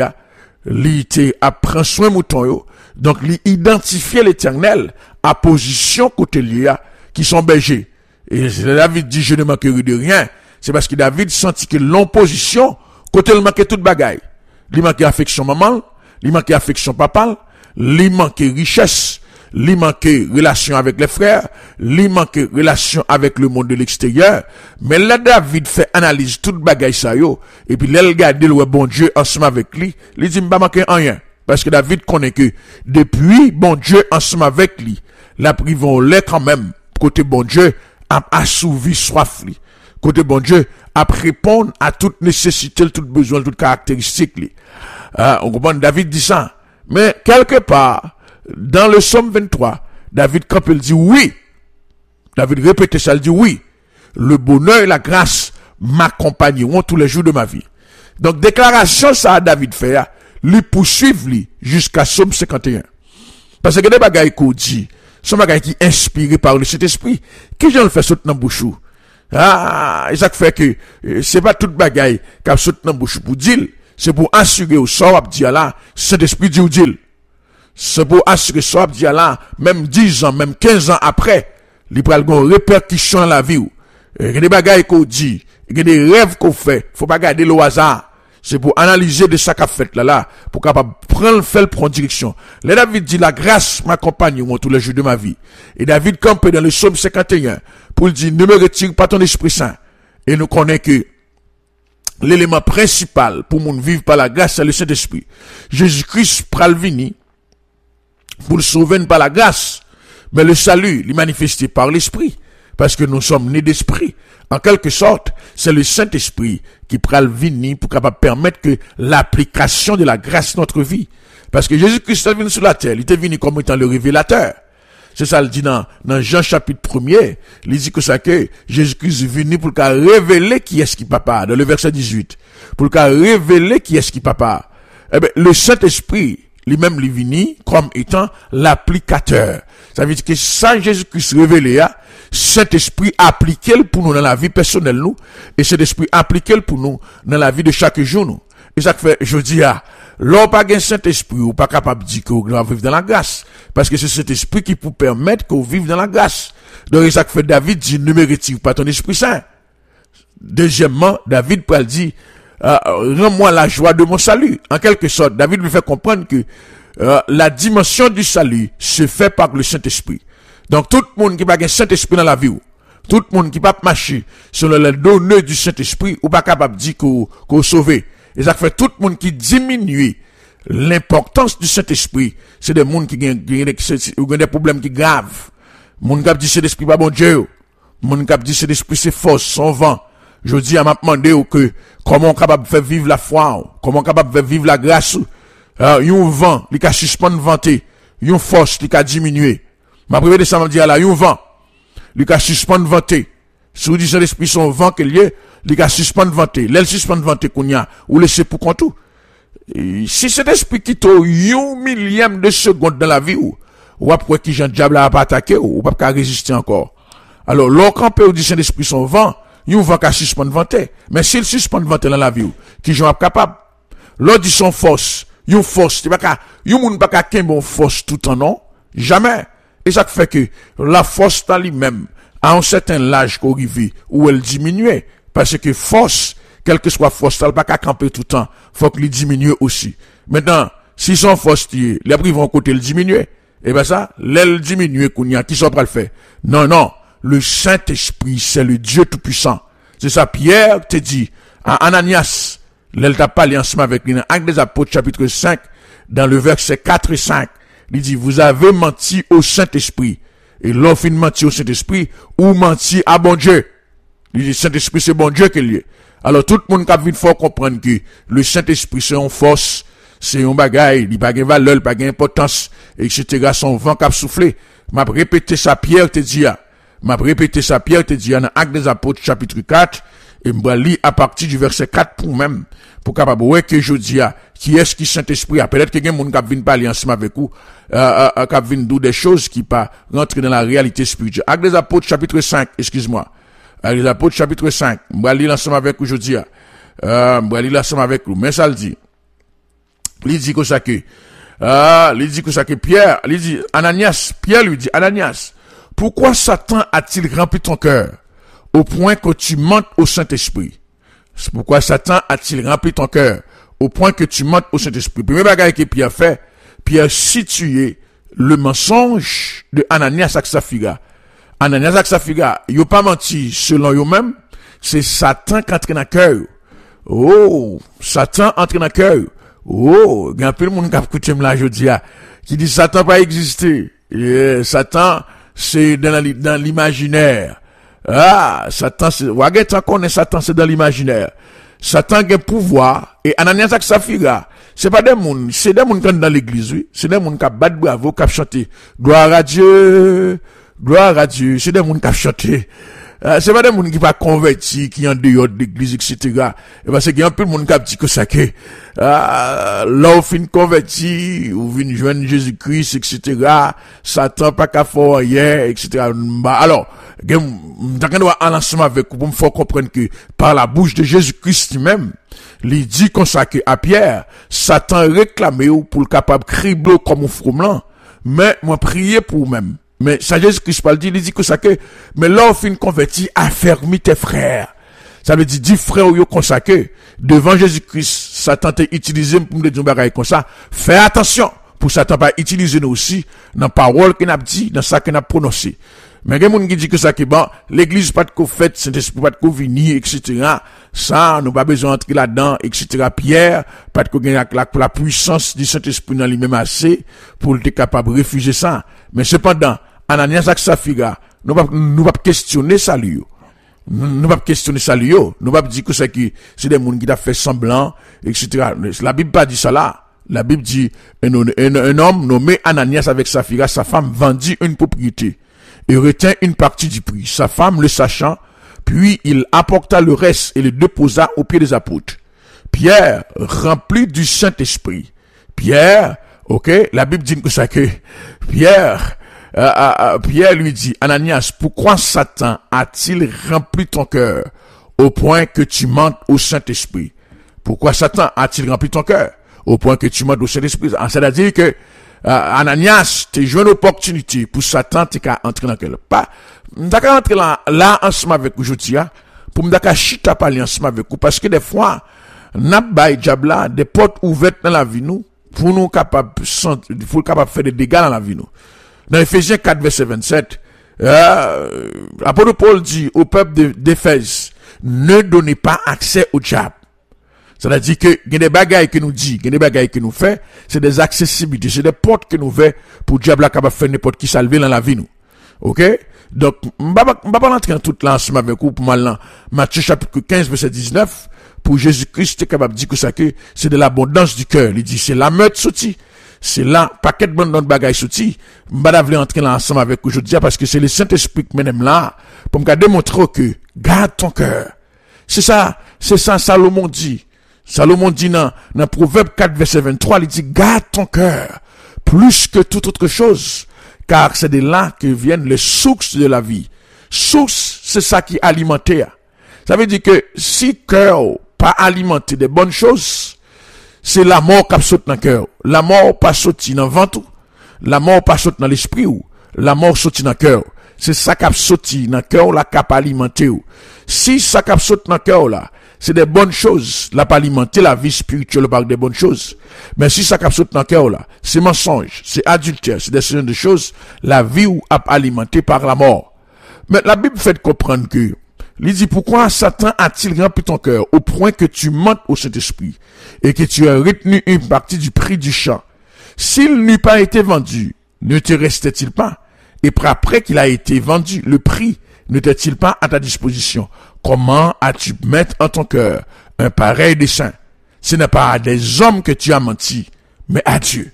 il apprend soin mouton, donc il identifie l'Éternel à position côté lié, qui sont bergers. Et David dit, je ne manquerai de rien. C'est parce que David sentit que l'opposition, côté il manquait toute bagaille. Il manquait affection maman, il manquait affection papa, il manquait richesse, il manquait relation avec les frères, il manquait relation avec le monde de l'extérieur. Mais là, David fait analyse toute bagaille ça yo, et puis là, il regarde le bon Dieu ensemble avec lui, il dit, m'ba manquer rien. Parce que David connaît que, depuis bon Dieu ensemble avec lui, la privon l'est quand même, côté bon Dieu, a assouvi soif lui. Côté bon Dieu, a répondre à toute nécessité, tout besoin, toute caractéristique lui. On comprend, David dit ça. Mais, quelque part, dans le Somme 23, David quand il dit oui, David répète ça, il dit oui, le bonheur et la grâce m'accompagneront tous les jours de ma vie. Donc, déclaration ça, David fait, lui poursuivre lui jusqu'à Somme 51. Parce que des bagailles qu'on dit, Son bagay qui inspiré par le Saint-Esprit. Qui j'en le fait sauter dans bouchou? Ah, et ça fait que, c'est pas toute bagay qui a sauté dans bouchou pour dire, c'est pour assurer au sort ap dire là, Saint-Esprit dit ou dit. C'est pour assurer sort ap dire là, même 10 ans, même 15 ans après, il pral gon répercussion dans la vie ou. Il y a des bagay qu'on dit, il y a des rêves qu'on fait, faut pas garder le hasard. C'est pour analyser de ça qu'a fait là, pour capable prendre direction. Le David dit, la grâce m'accompagne tous les jours de ma vie. Et David campé dans le psaume 51, pour dire, ne me retire pas ton Esprit Saint. Et nous connaissons que l'élément principal pour mon vivre par la grâce, c'est le Saint-Esprit. Jésus-Christ pral vini, pour le sauver par la grâce. Mais le salut, il est manifesté par l'Esprit. Parce que nous sommes nés d'esprit. En quelque sorte, c'est le Saint-Esprit qui pral venir pour capable permettre que l'application de la grâce dans notre vie. Parce que Jésus-Christ est venu sur la terre, il était venu comme étant le révélateur. C'est ça, il dit dans Jean chapitre 1er, il dit que ça que Jésus-Christ est venu pour révéler qui est-ce qui papa, dans le verset 18. Pour révéler qui est-ce qui papa. Eh ben, le Saint-Esprit, lui-même, il est venu comme étant l'applicateur. Ça veut dire que ça, Jésus-Christ révélé, Saint-Esprit appliqué pour nous dans la vie personnelle, nous, et cet esprit appliqué pour nous dans la vie de chaque jour, nous. Et ça fait, je dis, l'on pas un Saint-Esprit, ou pas capable de dire que vous vivez dans la grâce. Parce que c'est cet esprit qui peut permettre que vous vivez dans la grâce. Donc, ça fait David dit, ne me retire pas ton Esprit Saint. Deuxièmement, David peut dire, rends-moi la joie de mon salut. En quelque sorte, David lui fait comprendre que la dimension du salut se fait par le Saint-Esprit. Donc, tout le monde qui n'a pas un Saint-Esprit dans la vie, tout le monde qui n'a pas marché selon les données du Saint-Esprit, ou pas capable de dire qu'on sauvé. Et ça fait tout le monde qui diminue l'importance du Saint-Esprit. C'est des gens qui ont des problèmes qui graves. Moun qui dit c'est l'esprit pas bon Dieu. Moun qui dit c'est l'esprit c'est force, son vent. Je dis à m'a demandé que comment on capable de faire vivre la foi, comment on capable de faire vivre la grâce. Yon vent, il a suspendre vanter, yon force, il a diminuer. Ma prière de ça m'a dit là, yon vent, il a suspendre vanter. Si vous dites c'est l'esprit son vent qu'il y a, il a suspendre vanter. L'elle suspendre vanter qu'on y a, ou laisser pour qu'on tout. Si cet esprit qui t'a yon millième de seconde dans la vie ou après qui j'en diable a pas attaqué ou pas résister encore. Alors, l'autre peut dit c'est l'esprit son vent, yon vent qu'à suspendre vanter. Mais s'il suspend vanter dans la vie qui j'en capable. L'autre dit son force, yon force, tu pas qu'à, yon moun pas qu'à bon force tout en non, jamais. Et ça fait que la force dans lui-même, à un certain âge qu'on arrive, où elle diminue, parce que force, quelle que soit force, elle pas qu'à camper tout le temps, faut qu'il diminue aussi. Maintenant, si son force tient, les prix vont côté le diminuer. Et ben ça, l'aile diminue qu'on y a, qui sont pas le faire. Non, non, le Saint-Esprit, c'est le Dieu tout-puissant. C'est ça, Pierre te dit, à Ananias, l'aile t'a parlé ensemble avec lui, dans Actes des Apôtres, chapitre 5, dans le verset 4 et 5, il dit, vous avez menti au Saint-Esprit. Et l'on fin menti au Saint-Esprit, ou menti à bon Dieu. Il dit, Saint-Esprit, c'est bon Dieu qu'il y est. Alors, tout le monde qui a vu, faut comprendre que le Saint-Esprit, c'est une force, c'est un bagaille, il n'y a pas de valeur, il n'y a pas d'importance, etc. Son vent qui a soufflé. M'a répété ça, Pierre te dit, dans Actes des Apôtres, chapitre 4, et m'a lu à partir du verset 4 pour même, pour capable, ouais, que je dis, qui est-ce qui Saint-Esprit a? Peut-être que quelqu'un qui vient parler ensemble avec vous, qui vient dire des choses qui pas rentrer dans la réalité spirituelle. Actes des Apôtres, chapitre 5, excuse-moi. Actes des Apôtres, chapitre 5. M'a lu ensemble avec vous, je dis, m'a lu ensemble avec vous. Mais ça le dit. Il dit que ça que, Pierre, il dit, Ananias, Pierre lui dit, Ananias, pourquoi Satan a-t-il rempli ton cœur au point que tu mentes au Saint-Esprit? C'est pourquoi Satan a-t-il rempli ton cœur au point que tu mentes au Saint-Esprit? Premier bagage que Pierre fait, Pierre situé le mensonge de Ananias ak Saphira. Ananias ak Saphira, yo pas menti selon eux-mêmes, c'est Satan qui entre dans le cœur. Oh, Satan entre dans le cœur. Oh, il y a un peu de monde qui a écouté là, je dis, qui dit Satan pas existé. Satan, c'est dans l'imaginaire. Ah, Satan, c'est, Waget, connaît Satan, c'est dans l'imaginaire. Satan a un pouvoir, et Ananias ak Saphira, c'est pas des gens, c'est des gens qui sont dans l'église, oui. C'est des gens qui battent bravo, qui chantent gloire à Dieu, c'est des gens qui chantent, C'est pas des gens qui pas convertis, qui en dehors de l'église, etc. Et parce qu'il y a un peu de monde qui a dit que ça que, là, fin converti, ou vin joindre Jésus-Christ, etc. Satan pas qu'à faire rien, etc. Alors, on doit en ensemble avec vous pour me faire comprendre que par la bouche de Jésus-Christ lui-même, il dit consacré à Pierre, Satan réclamé pour le capable cribler comme un fromelant, mais moi prier pour vous-même. Mais ça Jésus-Christ parle dit, il dit consacré, mais là, fin converti, affermis tes frères. Ça veut dire, 10 frères ou consacrés, devant Jésus-Christ, Satan t'a utilisé pour me dire bagaille comme ça. Fais attention, pour Satan pas utiliser nous aussi, dans la parole qu'il a dit, dans ça qu'il a prononcé. Mais il y a des gens qui disent que ça, que bon, l'église pas de quoi fait, Saint-Esprit pas de quoi venir, etc. Ça, nous pas besoin d'entrer là-dedans, etc. Pierre, pas de quoi gagner la puissance du Saint-Esprit dans lui-même assez, pour être capable de refuser ça. Mais cependant, Ananias et Saphira, nous pas questionner ça, lui. Nous pas questionner ça, lui. Nous pas dire que c'est des gens qui ont fait semblant, etc. La Bible pas dit ça là. La Bible dit, un homme nommé Ananias avec Saphira, sa femme vendit une propriété et retint une partie du prix. Sa femme le sachant, puis il apporta le reste et le déposa aux pieds des apôtres. Pierre, rempli du Saint-Esprit. Pierre, ok, la Bible dit que ça que Pierre lui dit, Ananias, pourquoi Satan a-t-il rempli ton cœur au point que tu mentes au Saint-Esprit? Pourquoi Satan a-t-il rempli ton cœur au point que tu mentes au Saint-Esprit? C'est-à-dire que Ananias, tu joué une opportunité pour Satan, tu as entré dans quel pas. Tu as entré là ensemble avec aujourd'hui, pour me dire chita parler ensemble avec vous, parce que des fois, n'a pas diable des portes ouvertes dans la vie nous, pour nous capables de faire des dégâts dans la vie nous. Dans Ephésiens 4, verset 27, l'apôtre Paul dit au peuple d'Éphèse, ne donnez pas accès au diable. C'est-à-dire que, il y a des bagailles que nous dit, il y a des bagailles que nous fait, c'est des accessibilités, c'est des portes que nous fait pour diable capable faire n'importe qui salver dans la vie nous. OK? Donc, on va pas rentrer en tout l'ensemble avec vous pour mal Matthieu chapitre 15, verset 19, pour Jésus-Christ, est capable de dire que ça que c'est de l'abondance du cœur. Il dit, c'est la meute sortie. C'est là, paquet de bonnes bagailles sorties. M'bada vle entrer là ensemble avec vous aujourd'hui parce que c'est le Saint-Esprit qui m'aime là, pour me démontrer que, garde ton cœur. C'est ça, Salomon dit. Salomon dit dans Proverbe 4, verset 23, il dit, garde ton cœur, plus que toute autre chose, car c'est de là que viennent les sources de la vie. Source, c'est ça qui alimente. Ça veut dire que si cœur pas alimenté de bonnes choses, c'est la mort qui saute dans le cœur. La mort pas sorti dans le ventre, la mort pas sorti dans l'esprit ou, la mort sorti dans le cœur. C'est ça qui sorti dans le cœur, là, qui alimenté ou. Si ça qui sorti dans le cœur, là, c'est des bonnes choses, la pas alimenter la vie spirituelle par des bonnes choses. Mais si ça capte dans le cœur là, c'est mensonge, c'est adultère, c'est des sortes de choses, la vie ou a alimenté par la mort. Mais la Bible fait comprendre que, il dit pourquoi Satan a-t-il rempli ton cœur au point que tu mentes au Saint-Esprit et que tu as retenu une partie du prix du champ. S'il n'eût pas été vendu, ne te restait-il pas? Et après qu'il a été vendu, le prix n'était-il pas à ta disposition? Comment as-tu mettre en ton cœur un pareil dessein? Ce n'est pas à des hommes que tu as menti, mais à Dieu.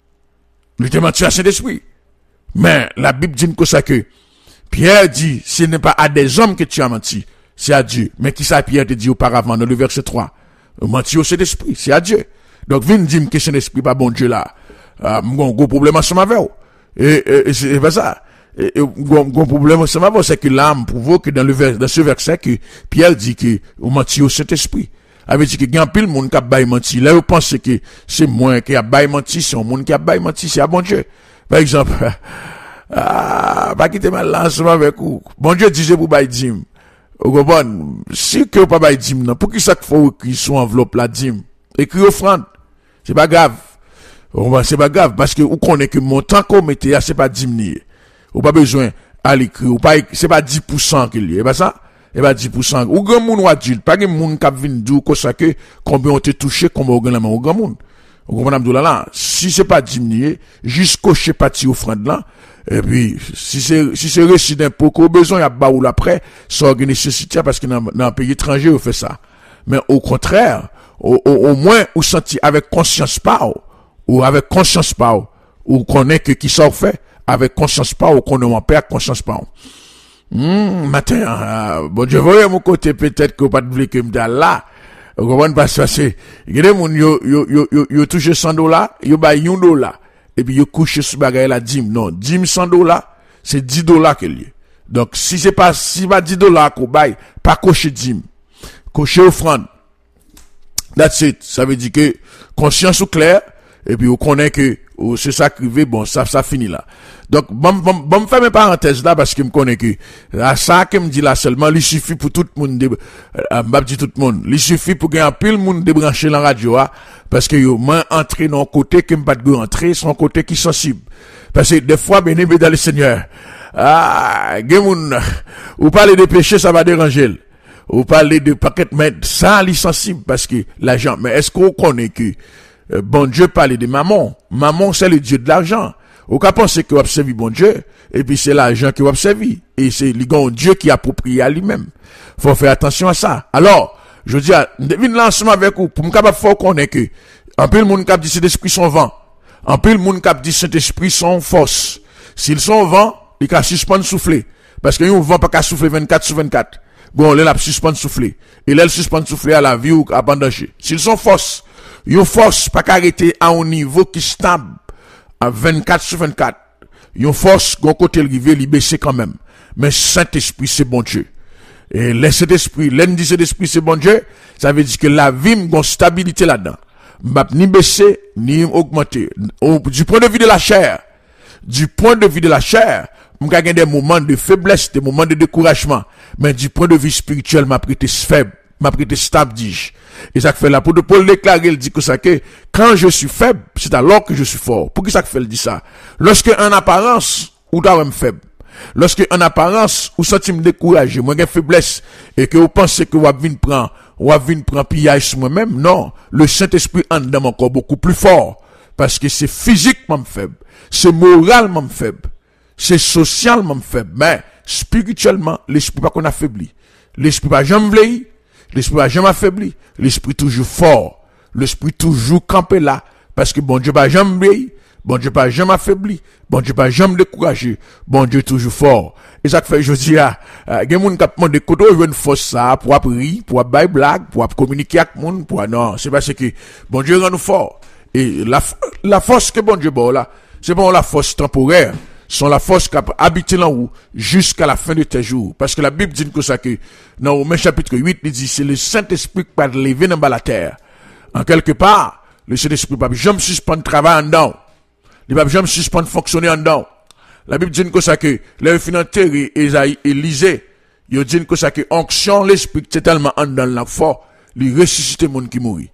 Il t'a menti à Saint-Esprit. Mais la Bible dit que ça que Pierre dit, ce n'est pas à des hommes que tu as menti, c'est à Dieu. Mais qui ça Pierre te dit auparavant dans le verset 3? Menti au Saint-Esprit, c'est à Dieu. Donc, viens dire que Saint-Esprit pas bon Dieu là. Mon gros problème ensemble avec vous. Et c'est pas ça. Et gros problème ensemble avec vous, c'est que l'âme prouve que dans ce verset que Pierre dit que on menti au Saint-Esprit. Avait dit que il y a pile monde qui a bail menti. Là, vous pensez que c'est moi qui a bail menti, c'est un monde qui a bail menti, c'est à bon Dieu. Par exemple, pas quitter mal lancement avec vous. Bon Dieu disait pour bail dim. Vous comprenez? Si que vous pas bail dim, non, pour qui ça qu'il faut qu'ils sont enveloppe la dim? Écrit offrande. C'est pas grave. C'est pas grave, parce que vous connaissez que mon temps qu'on mettait, c'est pas diminué. Ou pas besoin à l'écrit, ou pas, c'est pas 10% qu'il y a, pas ça? Et pas 10%. Ou grand moun ou adulte, pas grand moun qui vient d'où, comme ça que, combien on te touché, combien on gagne la main, ou grand moun. Ou comprenez là, si c'est pas diminué, juste cocher parti offrande là, et puis, si c'est récit d'impôt, qu'on besoin, y a bas ou l'après, ça organise nécessité, parce que dans un pays étranger, on fait ça. Mais au contraire, au moins, ou senti avec conscience pas, ou avec conscience pas, ou connaît que qui ça fait, avec conscience pas, ou qu'on ne perd conscience pas. Matin, bon Dieu, voyez mon côté, peut-être que vous pas de blé que m'dal là. Vous comprenez pas ça, c'est, regardez moun, yo touche $100, yo bay $1, et puis yo couche sous bagay la dîme. Non, dîme $100, c'est $10 que lié. Donc, si pas $10 qu'on baille, pas cocher dîme. Cocher offrande. That's it. Ça veut dire que, conscience ou clair, et puis, on connaît que, c'est ça qui veut, bon, ça finit là. Donc, bon, faire mes parenthèses là, parce que me connaît que, ça que me dit là seulement, il suffit pour tout le monde, dit tout le monde, il suffit pour qu'il y ait un pile monde débranché dans la radio, parce que yo, m'en entré dans un côté qui me pas de rentrer, c'est un côté qui est sensible. Parce que des fois, bien aimé dans le Seigneur, ou parler de péché, ça va déranger. Ou parler de paquet, mais ça, il est sensible, parce que l'argent, mais est-ce qu'on connaît que, bon Dieu parle de maman. Maman, c'est le Dieu de l'argent. Ou qu'à penser que vous observez bon Dieu, et puis c'est l'argent que vous observez. Et c'est le Dieu qui approprie à lui-même. Faut faire attention à ça. Alors, je dis, devine l'ensemble avec vous, pour me capable faire connaître que, en peu le monde qui dit cet esprit son vent. En peu le monde qui dit cet esprit son force. S'ils sont vent, ils can suspendre souffler. Parce que yon vent pas qu'à souffler 24/24. Bon, là, suspendre souffler. Et là, suspendre souffler à la vie ou à bandager. S'ils sont force, yon force pas qu'arrêter à un niveau qui stable à 24/24. Yon force, gon côté le rivière, li baisser quand même. Mais Saint-Esprit, c'est bon Dieu. Et laisse cet esprit, dit cet esprit, c'est bon Dieu, ça veut dire que la vie, gon stabilité là-dedans. M'ap ni baisser, ni augmenter. Du point de vue de la chair, m'ka gen des moments de faiblesse, des moments de découragement. Mais du point de vue spirituel, m'a prêté faible, m'a prêté stable, dis-je. Et ça fait là, pour Paul déclarer, il dit que ça que, quand je suis faible, c'est alors que je suis fort. Pour qui ça fait, il dit ça? Lorsque, en apparence, ou t'as faible. Lorsque, en apparence, ou senti me décourager, moi, j'ai faiblesse, et que vous pensez que vous venez prendre pillage sur moi-même, non. Le Saint-Esprit en dedans encore beaucoup plus fort. Parce que c'est physiquement faible. C'est moralement faible. C'est socialement faible. Mais, spirituellement, l'esprit pas qu'on affaibli. L'esprit pas jamais vieilli. L'esprit pas jamais affaibli. L'esprit toujours fort. L'esprit toujours campé là. Parce que bon Dieu pas jamais vieilli. Bon Dieu pas jamais affaibli. Bon Dieu pas jamais découragé. Bon Dieu toujours fort. Et ça fait, je dis, gen moun kap monde koto, je une force ça, pour rire, pour bailler blague, pour communiquer avec moun, pour, non, c'est parce que, bon Dieu rend nous fort. Et la force que bon Dieu bon là, c'est bon la force temporaire. Sont la force qui habite là haut jusqu'à la fin de tes jours. Parce que la Bible dit que ça que, dans Romains chapitre 8, il dit, c'est le Saint-Esprit qui va lever dans la terre. En quelque part, le Saint-Esprit va jamais suspendre travail en dedans. Il va jamais suspendre fonctionner en dedans. La Bible dit que ça que, les finantaires et Élisée, il dit que ça que, onction l'esprit, c'est tellement en dedans la fort, il ressuscite le monde qui mourit.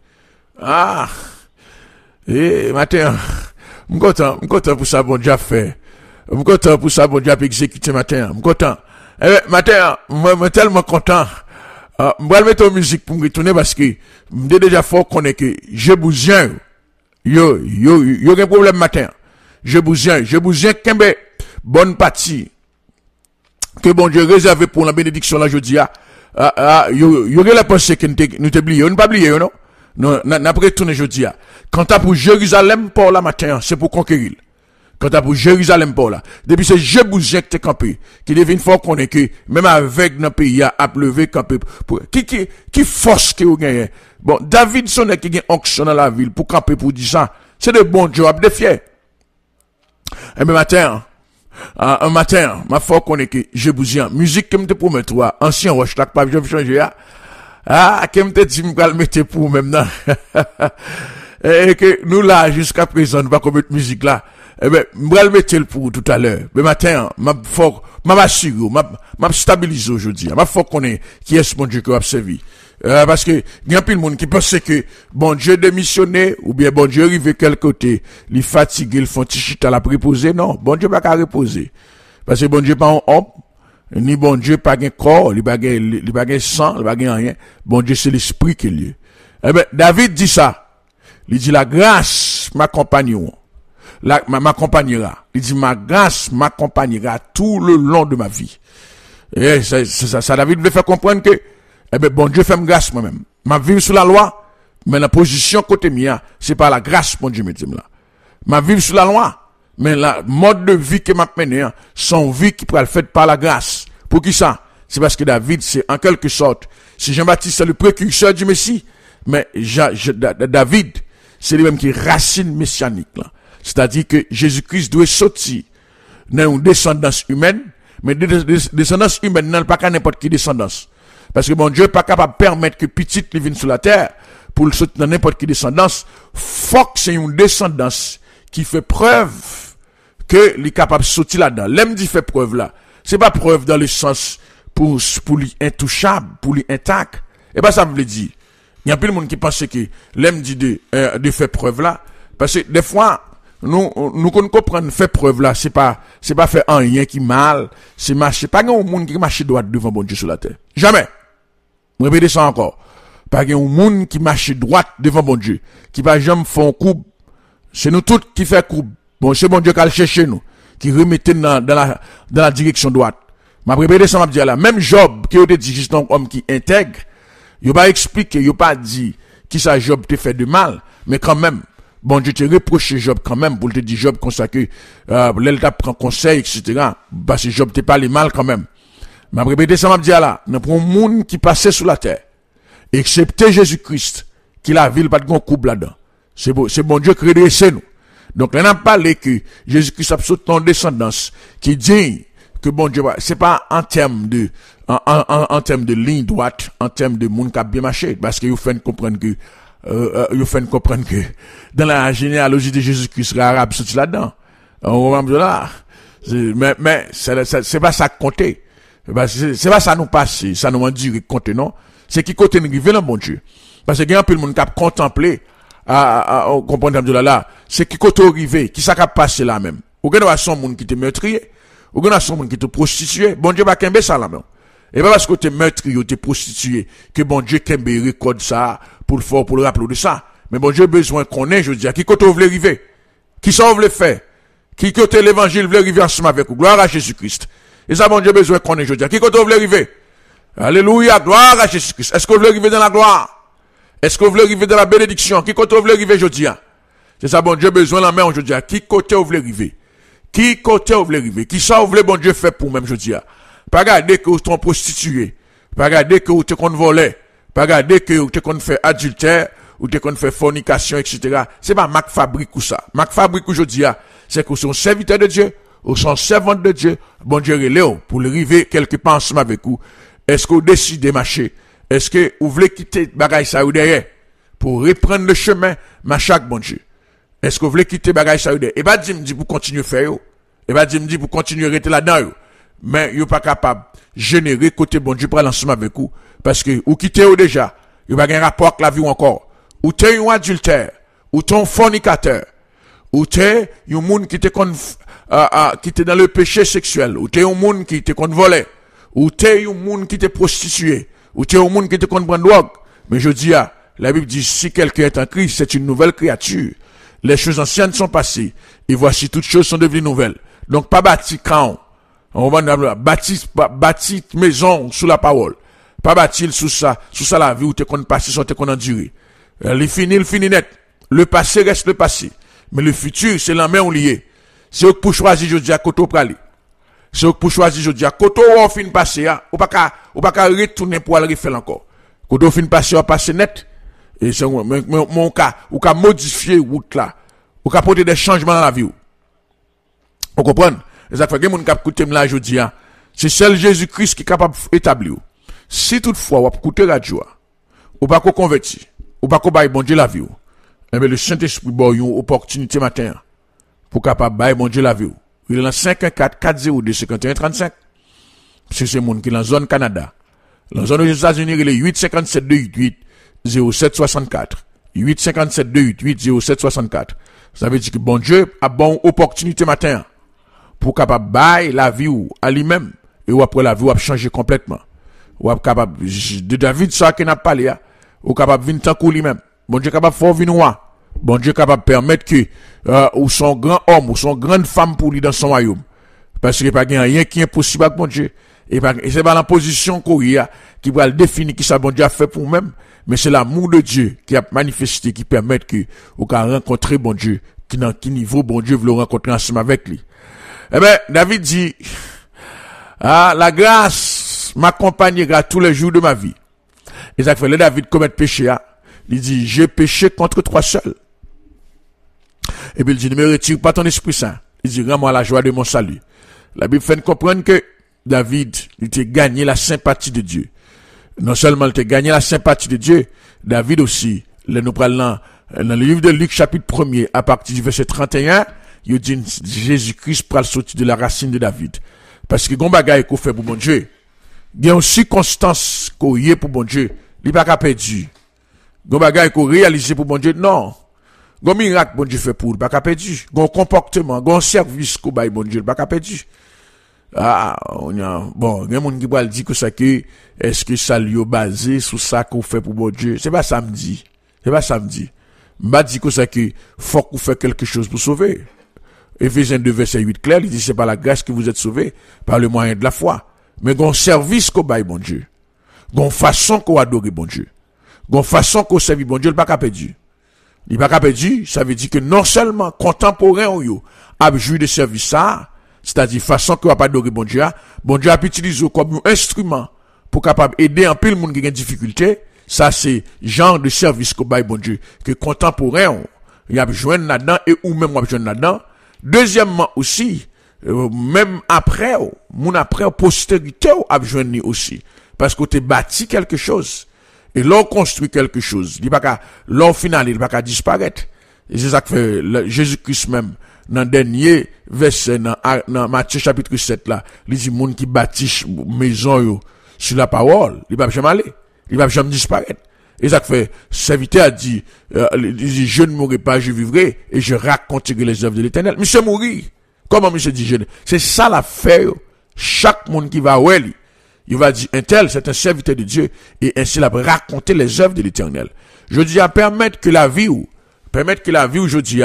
Matin, m'content pour ça, bon Dieu fait. M'content pour ça, bon Dieu exécuté matin. M'content. Matin, moi, tellement content. M'va mettre en musique pour me retourner parce que, m'dé déjà fort connaît que, j'ai besoin, yo, un problème matin. J'ai besoin, qu'embe, bonne partie, que bon Dieu réservé pour la bénédiction là, je dis, yo, la pensée que nous t'oublions, nous pas oublié, non? Non, n'a pas retourné, je dis, quand t'as pour Jérusalem pour la matin, c'est pour conquérir. Quand t'as pour Jérusalem pour là. Depuis c'est Jébusiens que t'es campé. Qui devine fort qu'on est que, même avec notre pays, a pleuvé campé. Qui force que vous gagnez. Bon, David sonne qui gagne onction dans la ville pour camper pour dire ça. C'est de bon job, de fier. Et bien un matin, ma foi qu'on est que Jébusiens, musique que me te promet toi, ancien roche, là, pas, je vais changer, que me te dit, me mettre pour même, non. Et que nous là, jusqu'à présent, nous va commettre musique là. Eh ben, m'bral le mettre pour tout à l'heure. Mais matin, m'a stabilise aujourd'hui. M'a faut qu'on est, qui est ce bon Dieu qui a servi. Parce que, il y a plus de monde qui pense que, bon Dieu démissionné, ou bien bon Dieu arrivé quel côté, les fatigués, ils font tichit à la préposer. Non, bon Dieu pas qu'à reposer. Parce que bon Dieu pas un homme, ni bon Dieu pas un corps, il pas un sang, il pas un rien. Bon Dieu c'est l'esprit qui est lié. Eh ben, David dit ça. Il dit la grâce m'accompagnera. M'accompagnera. Il dit ma grâce m'accompagnera tout le long de ma vie. Et ça David veut faire comprendre que, eh ben, bon Dieu fait me grâce moi-même. Ma vie sous la loi, mais la position côté mien, c'est pas la grâce, bon Dieu me dit là. Ma vie sous la loi, mais la mode de vie que m'a mené, son vie qui pourrait le faire par la grâce. Pour qui ça? C'est parce que David, c'est en quelque sorte, si Jean-Baptiste c'est le précurseur du Messie, mais David, c'est lui-même qui est racine messianique, là. C'est-à-dire que Jésus-Christ doit sortir dans une descendance humaine, mais descendance humaine, non, pas qu'à n'importe qui descendance. Parce que bon Dieu n'est pas capable de permettre que petit lui vienne sur la terre, pour le sortir dans n'importe qui descendance. Faut que c'est une descendance qui fait preuve que il est capable de sortir là-dedans. L'aime dit fait preuve là. C'est pas preuve dans le sens pour lui intouchable, pour lui intact. Et ben ça veut dire. Il y a plein de monde qui pense que l'aime dit de faire preuve là. Parce que des fois, nous comprenons fait preuve là, c'est pas faire un rien qui mal, c'est marcher. Pas un monde qui marche droit devant bon Dieu sur la terre. Jamais. Répétez ça encore. Pas un monde qui marche droit devant bon Dieu, qui va jamais faire un coup. C'est nous tous qui fait coup. Bon, c'est bon Dieu qui va le chercher nous, qui remettait dans la direction droite. M'a répété ça, m'a dit là. Même Job, qui a dit juste un homme qui intègre, il pas expliqué, il pas dit qui ça Job te fait de mal, mais quand même, bon Dieu te reproché Job quand même, pour te dire Job comme ça que, l'État prend conseil, etc. Parce que Job te parle mal quand même. M'a répété ça, m'a dit là. Nous prenons un monde qui passait sur la terre, excepté Jésus-Christ, qui la ville pas de grand couple là-dedans. C'est bon Dieu qui redresse nous. Donc, on a parlé que Jésus-Christ a sauté en descendance, qui dit que bon Dieu, c'est pas en termes de ligne droite, en termes de monde qui a bien marché, parce que vous faites comprendre que, dans la généalogie de Jésus-Christ, l'arabe sorti là-dedans. On va me dire là. Mais, c'est pas ça qui comptait. C'est pas ça nous passe, ça nous dit compter, non? C'est qui côté nous rive là, bon Dieu. Parce que il y a un peu de monde qui a contemplé, comprendre là, c'est qui côté arrivé, qui ça qui a passé là même. Ou bien son monde qui te meurtrier, ou bien son monde qui te prostitué, bon Dieu va kembe ça là même. Et pas parce que t'es meurtrier ou t'es prostitué, que bon Dieu kembe récorde ça, pour le rappeler de ça. Mais bon Dieu besoin qu'on ait, je dis, qui côté vous voulez arriver? Qui ça vous voulez faire? Qui côté l'évangile voulez arriver ensemble avec vous? Gloire à Jésus-Christ. Et ça, bon Dieu besoin qu'on ait, je dis, qui côté vous voulez arriver? Alléluia, gloire à Jésus-Christ. Est-ce que vous voulez arriver dans la gloire? Est-ce que vous voulez arriver dans la bénédiction? Qui côté vous voulez arriver, je dis? C'est ça, bon Dieu besoin la main, je dis, qui côté vous voulez arriver? Qui côté vous voulez arriver? Qui ça vous voulez, bon Dieu fait pour même, je dis? Pas regarder que vous êtes prostitué. Pas regarder que vous êtes volé. Pas regarder que vous êtes fait adultère, ou vous êtes fait fornication, etc. C'est pas Mac fabrique ou ça. Mac fabrique aujourd'hui, c'est que vous sont serviteurs de Dieu, ou sont servants de Dieu. Bon Dieu relève pour arriver quelque part ensemble avec vous. Est-ce que vous décidez de marcher? Est-ce que vous voulez quitter bagaille ça ou derrière? Pour reprendre le chemin, marcher avec bon Dieu. Est-ce que vous voulez quitter bagaille ça ou derrière? Et pas dire me dit pour continuer faire yo. Et pas dire me dit pour continuer rester là-dedans yo. Mais vous pas capable générer côté bon Dieu pour l'ensemble avec vous. Parce que vous quittez vous déjà. Vous pas un rapport avec la vie ou encore. Ou t'es un adultère. Ou t'es un fornicateur. Ou t'es un monde qui t'est dans le péché sexuel. Ou t'es un monde qui t'est volé. Ou t'es un monde qui t'est prostitué. Ou t'es un monde qui t'est prendre drogue. Mais je dis, la Bible dit, si quelqu'un est en Christ, c'est une nouvelle créature. Les choses anciennes sont passées. Et voici toutes choses sont devenues nouvelles. Donc, pas bâti camp. On va bâti maison sous la parole. Pas bâti sous ça la vie où t'es qu'on passe, t'es qu'on enduré. Le fini net. Le passé reste le passé. Mais le futur, c'est la main liée. C'est eux pour choisir, je dis, à côté pralé. C'est eux pour choisir, je dis, à côté où on fin passer, ou pas qu'à retourner pour aller refaire encore. Côté où fin passer, on passe net. Et c'est mon cas, ou qu'à modifier route là. Ou qu'à porter des changements dans la vie. Vous comprenez? Et ça fait que mon cap écouter là, je dis, c'est seul Jésus-Christ qui est capable d'établir. Si toutefois, vous écoutez la joie, ou pas qu'on convertit, ou pas qu'on baille bon Dieu la vie, eh bien, le Saint-Esprit a une opportunité matin, pour capable bailler bon Dieu la vie. Il est dans 514-402-5135. C'est monde qui est dans la zone Canada. Dans la zone des États-Unis, il est 857-288-0764. 857-288-0764. Ça veut dire que bon Dieu a bonne opportunité matin, pour capable bailler la vie à lui-même, et après la vie, ou changer complètement. Ou capable, de David, ça qui n'a pas parlé, ou capable venir tant que lui-même. Bon Dieu capable faire venir. Bon Dieu capable permettre que, ou son grand homme, ou son grande femme pour lui dans son royaume. Parce qu'il n'y a pas rien qui est impossible avec bon Dieu. Et c'est pas la position qu'on y a, qui va le définir qui ça bon Dieu a fait pour nous-mêmes. Mais c'est l'amour de Dieu qui a manifesté, qui permet que, ou qu'à rencontrer bon Dieu, qui niveau bon Dieu veut le rencontrer ensemble avec lui. Eh ben, David dit, Ah, la grâce m'accompagnera tous les jours de ma vie. Et ça fait le David commettre péché, il dit, j'ai péché contre toi seul. Et puis il dit, ne me retire pas ton Esprit Saint. Il dit, rends-moi la joie de mon salut. La Bible fait comprendre que David, il a gagné la sympathie de Dieu. Non seulement il a gagné la sympathie de Dieu, David aussi, nous parlons dans le livre de Luc chapitre 1er, à partir du verset 31, il dit, Jésus-Christ pral sortir de la racine de David. Parce que gon bagay qu'on fait pour bon Dieu, il y a une circonstance qu'on y est pour bon Dieu, il pas perdu. Gon bagay qu'on réalise pour bon Dieu, non. Gon miracle bon Dieu fait pour, pas perdu. Gon comportement, gon service qu'on bail bon Dieu, pas perdu. Ah, on a, bon, il y a moun qui va dire que ça que, est-ce que ça lui est basé sur ça qu'on fait pour bon Dieu? C'est pas samedi. C'est pas samedi. M'a dit que ça que, faut qu'on fait quelque chose pour sauver. Éphésiens 2 verset 8 clair, il dit c'est par la grâce que vous êtes sauvés, par le moyen de la foi. Mais gon service qu'on bail bon Dieu. Gon façon qu'on adore bon Dieu. Gon façon qu'on servi bon Dieu, il pas perdu. Il pas perdu, ça veut dire que non seulement contemporain yo a joué de service ça, c'est-à-dire façon qu'on pas adorer bon Dieu a utilisé comme un instrument pour capable aider un peu le monde qui a des difficultés. Ça c'est genre de service qu'on bail bon Dieu que contemporain il a besoin là-dedans et ou même on a besoin là-dedans. Deuxièmement aussi, même après, mon après postérité a besoin aussi, parce que tu bâti quelque chose et l'on construit quelque chose. Il pas qu'à l'on final, il pas qu'à disparaître. Et c'est ça que fait Jésus-Christ même dans le dernier verset dans Matthieu chapitre 7 là, il dit monde qui bâtit maison yo sur la parole, il va jamais aller, il va jamais disparaître. Et ça fait, serviteur a dit, je ne mourrai pas, je vivrai, et je raconterai les œuvres de l'Éternel. Monsieur mourir. Comment monsieur dit c'est ça l'affaire. Chaque monde qui va où il va dire, un tel, c'est un serviteur de Dieu, et ainsi il va raconter les œuvres de l'Éternel. Je dis à permettre que la vie aujourd'hui,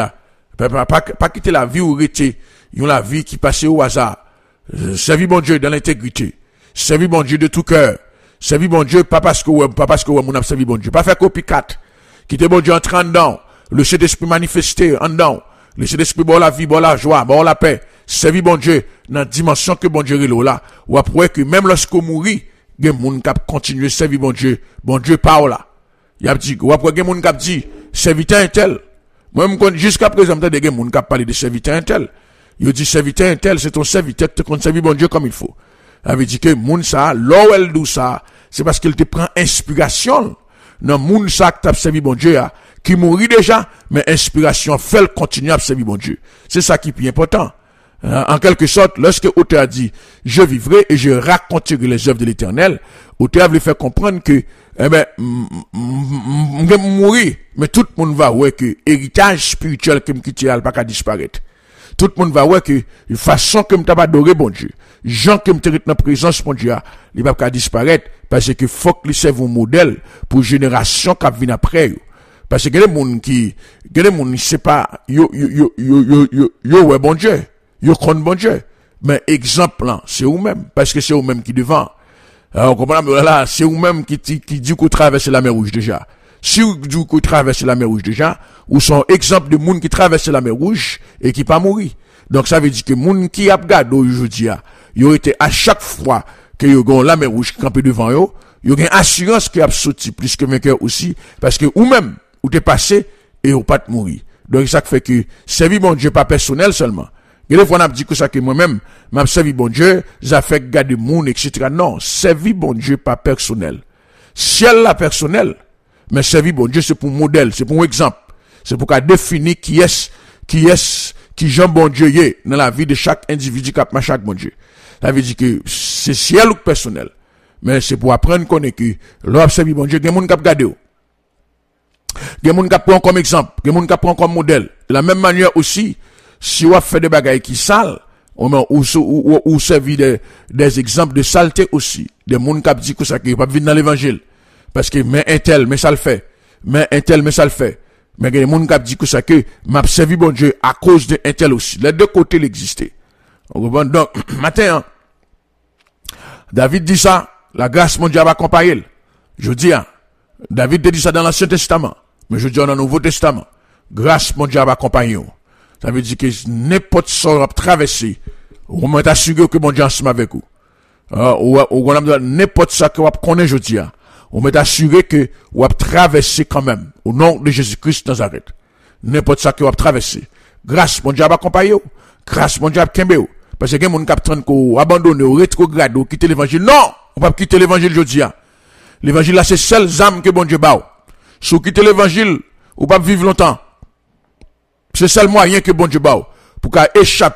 pas quitter la vie ou rester, la vie qui passe au hasard. Servir bon Dieu dans l'intégrité. Servir bon Dieu de tout cœur. Servi bon Dieu, pas parce que mon a servi bon Dieu. Pas faire copycat. Quitter bon Dieu entrer en dedans. Le Saint-Esprit manifesté en dedans. Le Saint-Esprit bon la vie, bon la joie, bon la paix. Servi bon Dieu dans la dimension que bon Dieu est là. Ou après que même lorsqu'on mourit, il y a des gens qui continuent à servir bon Dieu. Bon Dieu parle là. Il y a dit, ou après il y a des gens qui dit, serviteur un tel. Moi, jusqu'à présent, il y a des gens qui parlent de serviteur un tel. Il dit, serviteur un tel, c'est ton serviteur qui te servir bon Dieu comme il faut. Ça veut dire que moun ça, l'eau elle dou ça, c'est parce qu'il te prend inspiration. Non, moun ça que t'as servi bon Dieu, qui mourit déjà, mais inspiration fait le continuer à servir bon Dieu. C'est ça qui est plus important. En quelque sorte, lorsque auteur a dit, je vivrai et je raconterai les œuvres de l'Éternel, auteur veut faire comprendre que, mourir, mais tout le monde va voir que héritage spirituel que m'quitte pas qu'à disparaître. Tout le monde va voir que la façon que m't'a adoré bon Dieu, gens que m't'a dans la présence bon Dieu, il va pas disparaître parce que faut que serve un modèle pour génération qui viennent après. Parce que les gens c'est pas yo ouais bon Dieu, yo connaît bon Dieu, mais exemple là, c'est eux-mêmes parce que c'est eux-mêmes qui devant. Alors comprenez là, c'est eux-mêmes qui dit qu'on traverse la mer Rouge déjà. Si vous dites qu'on traverse la mer Rouge déjà, ou sont exemple de monde qui traverse la mer Rouge et qui pas mourir. Donc ça veut dire que monde qui a regardé aujourd'hui, ils ont été à chaque fois que ils ont la mer Rouge campé devant eux, ils ont une assurance qui a sorti plus que vainqueur aussi, parce que ou même, ou t'es passé et ou pas de mourir. Donc ça fait que servir bon Dieu pas personnel seulement. Et des fois on a dit que ça que moi-même, m'a servi bon Dieu, ça fait garder monde, etc. Non, servir bon Dieu pas personnel. Ciel la personnel, mais servir bon Dieu, c'est pour modèle, c'est pour exemple. C'est pour qu'à définir qui Jean bon Dieu est dans la vie de chaque individu qui a chaque bon Dieu. Ça veut dire que c'est ciel ou personnel. Mais c'est pour apprendre qu'on est que, l'on servir bon Dieu, il y a des gens qui ont gardé. Il y a des gens qui prennent comme exemple, il y a des gens qui prennent comme modèle. De la même manière aussi, si on fait des bagailles qui sales, ou servir des exemples de saleté aussi. Des gens qui disent que ça qui pas venir dans l'évangile. Parce que, mais un tel, mais ça le fait. Mais un tel, mais ça le fait. Mais il y a des gens qui disent que ça que m'a servi bon Dieu à cause d'un tel aussi. Les deux côtés l'existaient. Donc, matin, David dit ça, la grâce mon Dieu va accompagner. Je dis, David dit ça dans l'Ancien Testament. Mais je dis dans le Nouveau Testament. Grâce mon Dieu va accompagner. Ça veut dire que n'importe sort traversé, on m'a assuré que mon Dieu ensemble avec vous. ou n'importe ça que vous connaissez aujourd'hui, on met assuré que vous traversé quand même, au nom de Jésus-Christ Nazareth. N'importe ça que vous traversé. Grâce, mon Dieu, à accompagner vous. Grâce, mon Dieu, à kembe vous. Parce que, mon capitaine, qu'on abandonne, ou rétrograde, ou quitter l'évangile. Non! On va quitter l'évangile aujourd'hui. L'évangile là, c'est seule âme que bon Dieu bat. Si vous quittez l'évangile, vous pas vivre longtemps. C'est seul moyen que bon Dieu bat. Pour qu'à échapper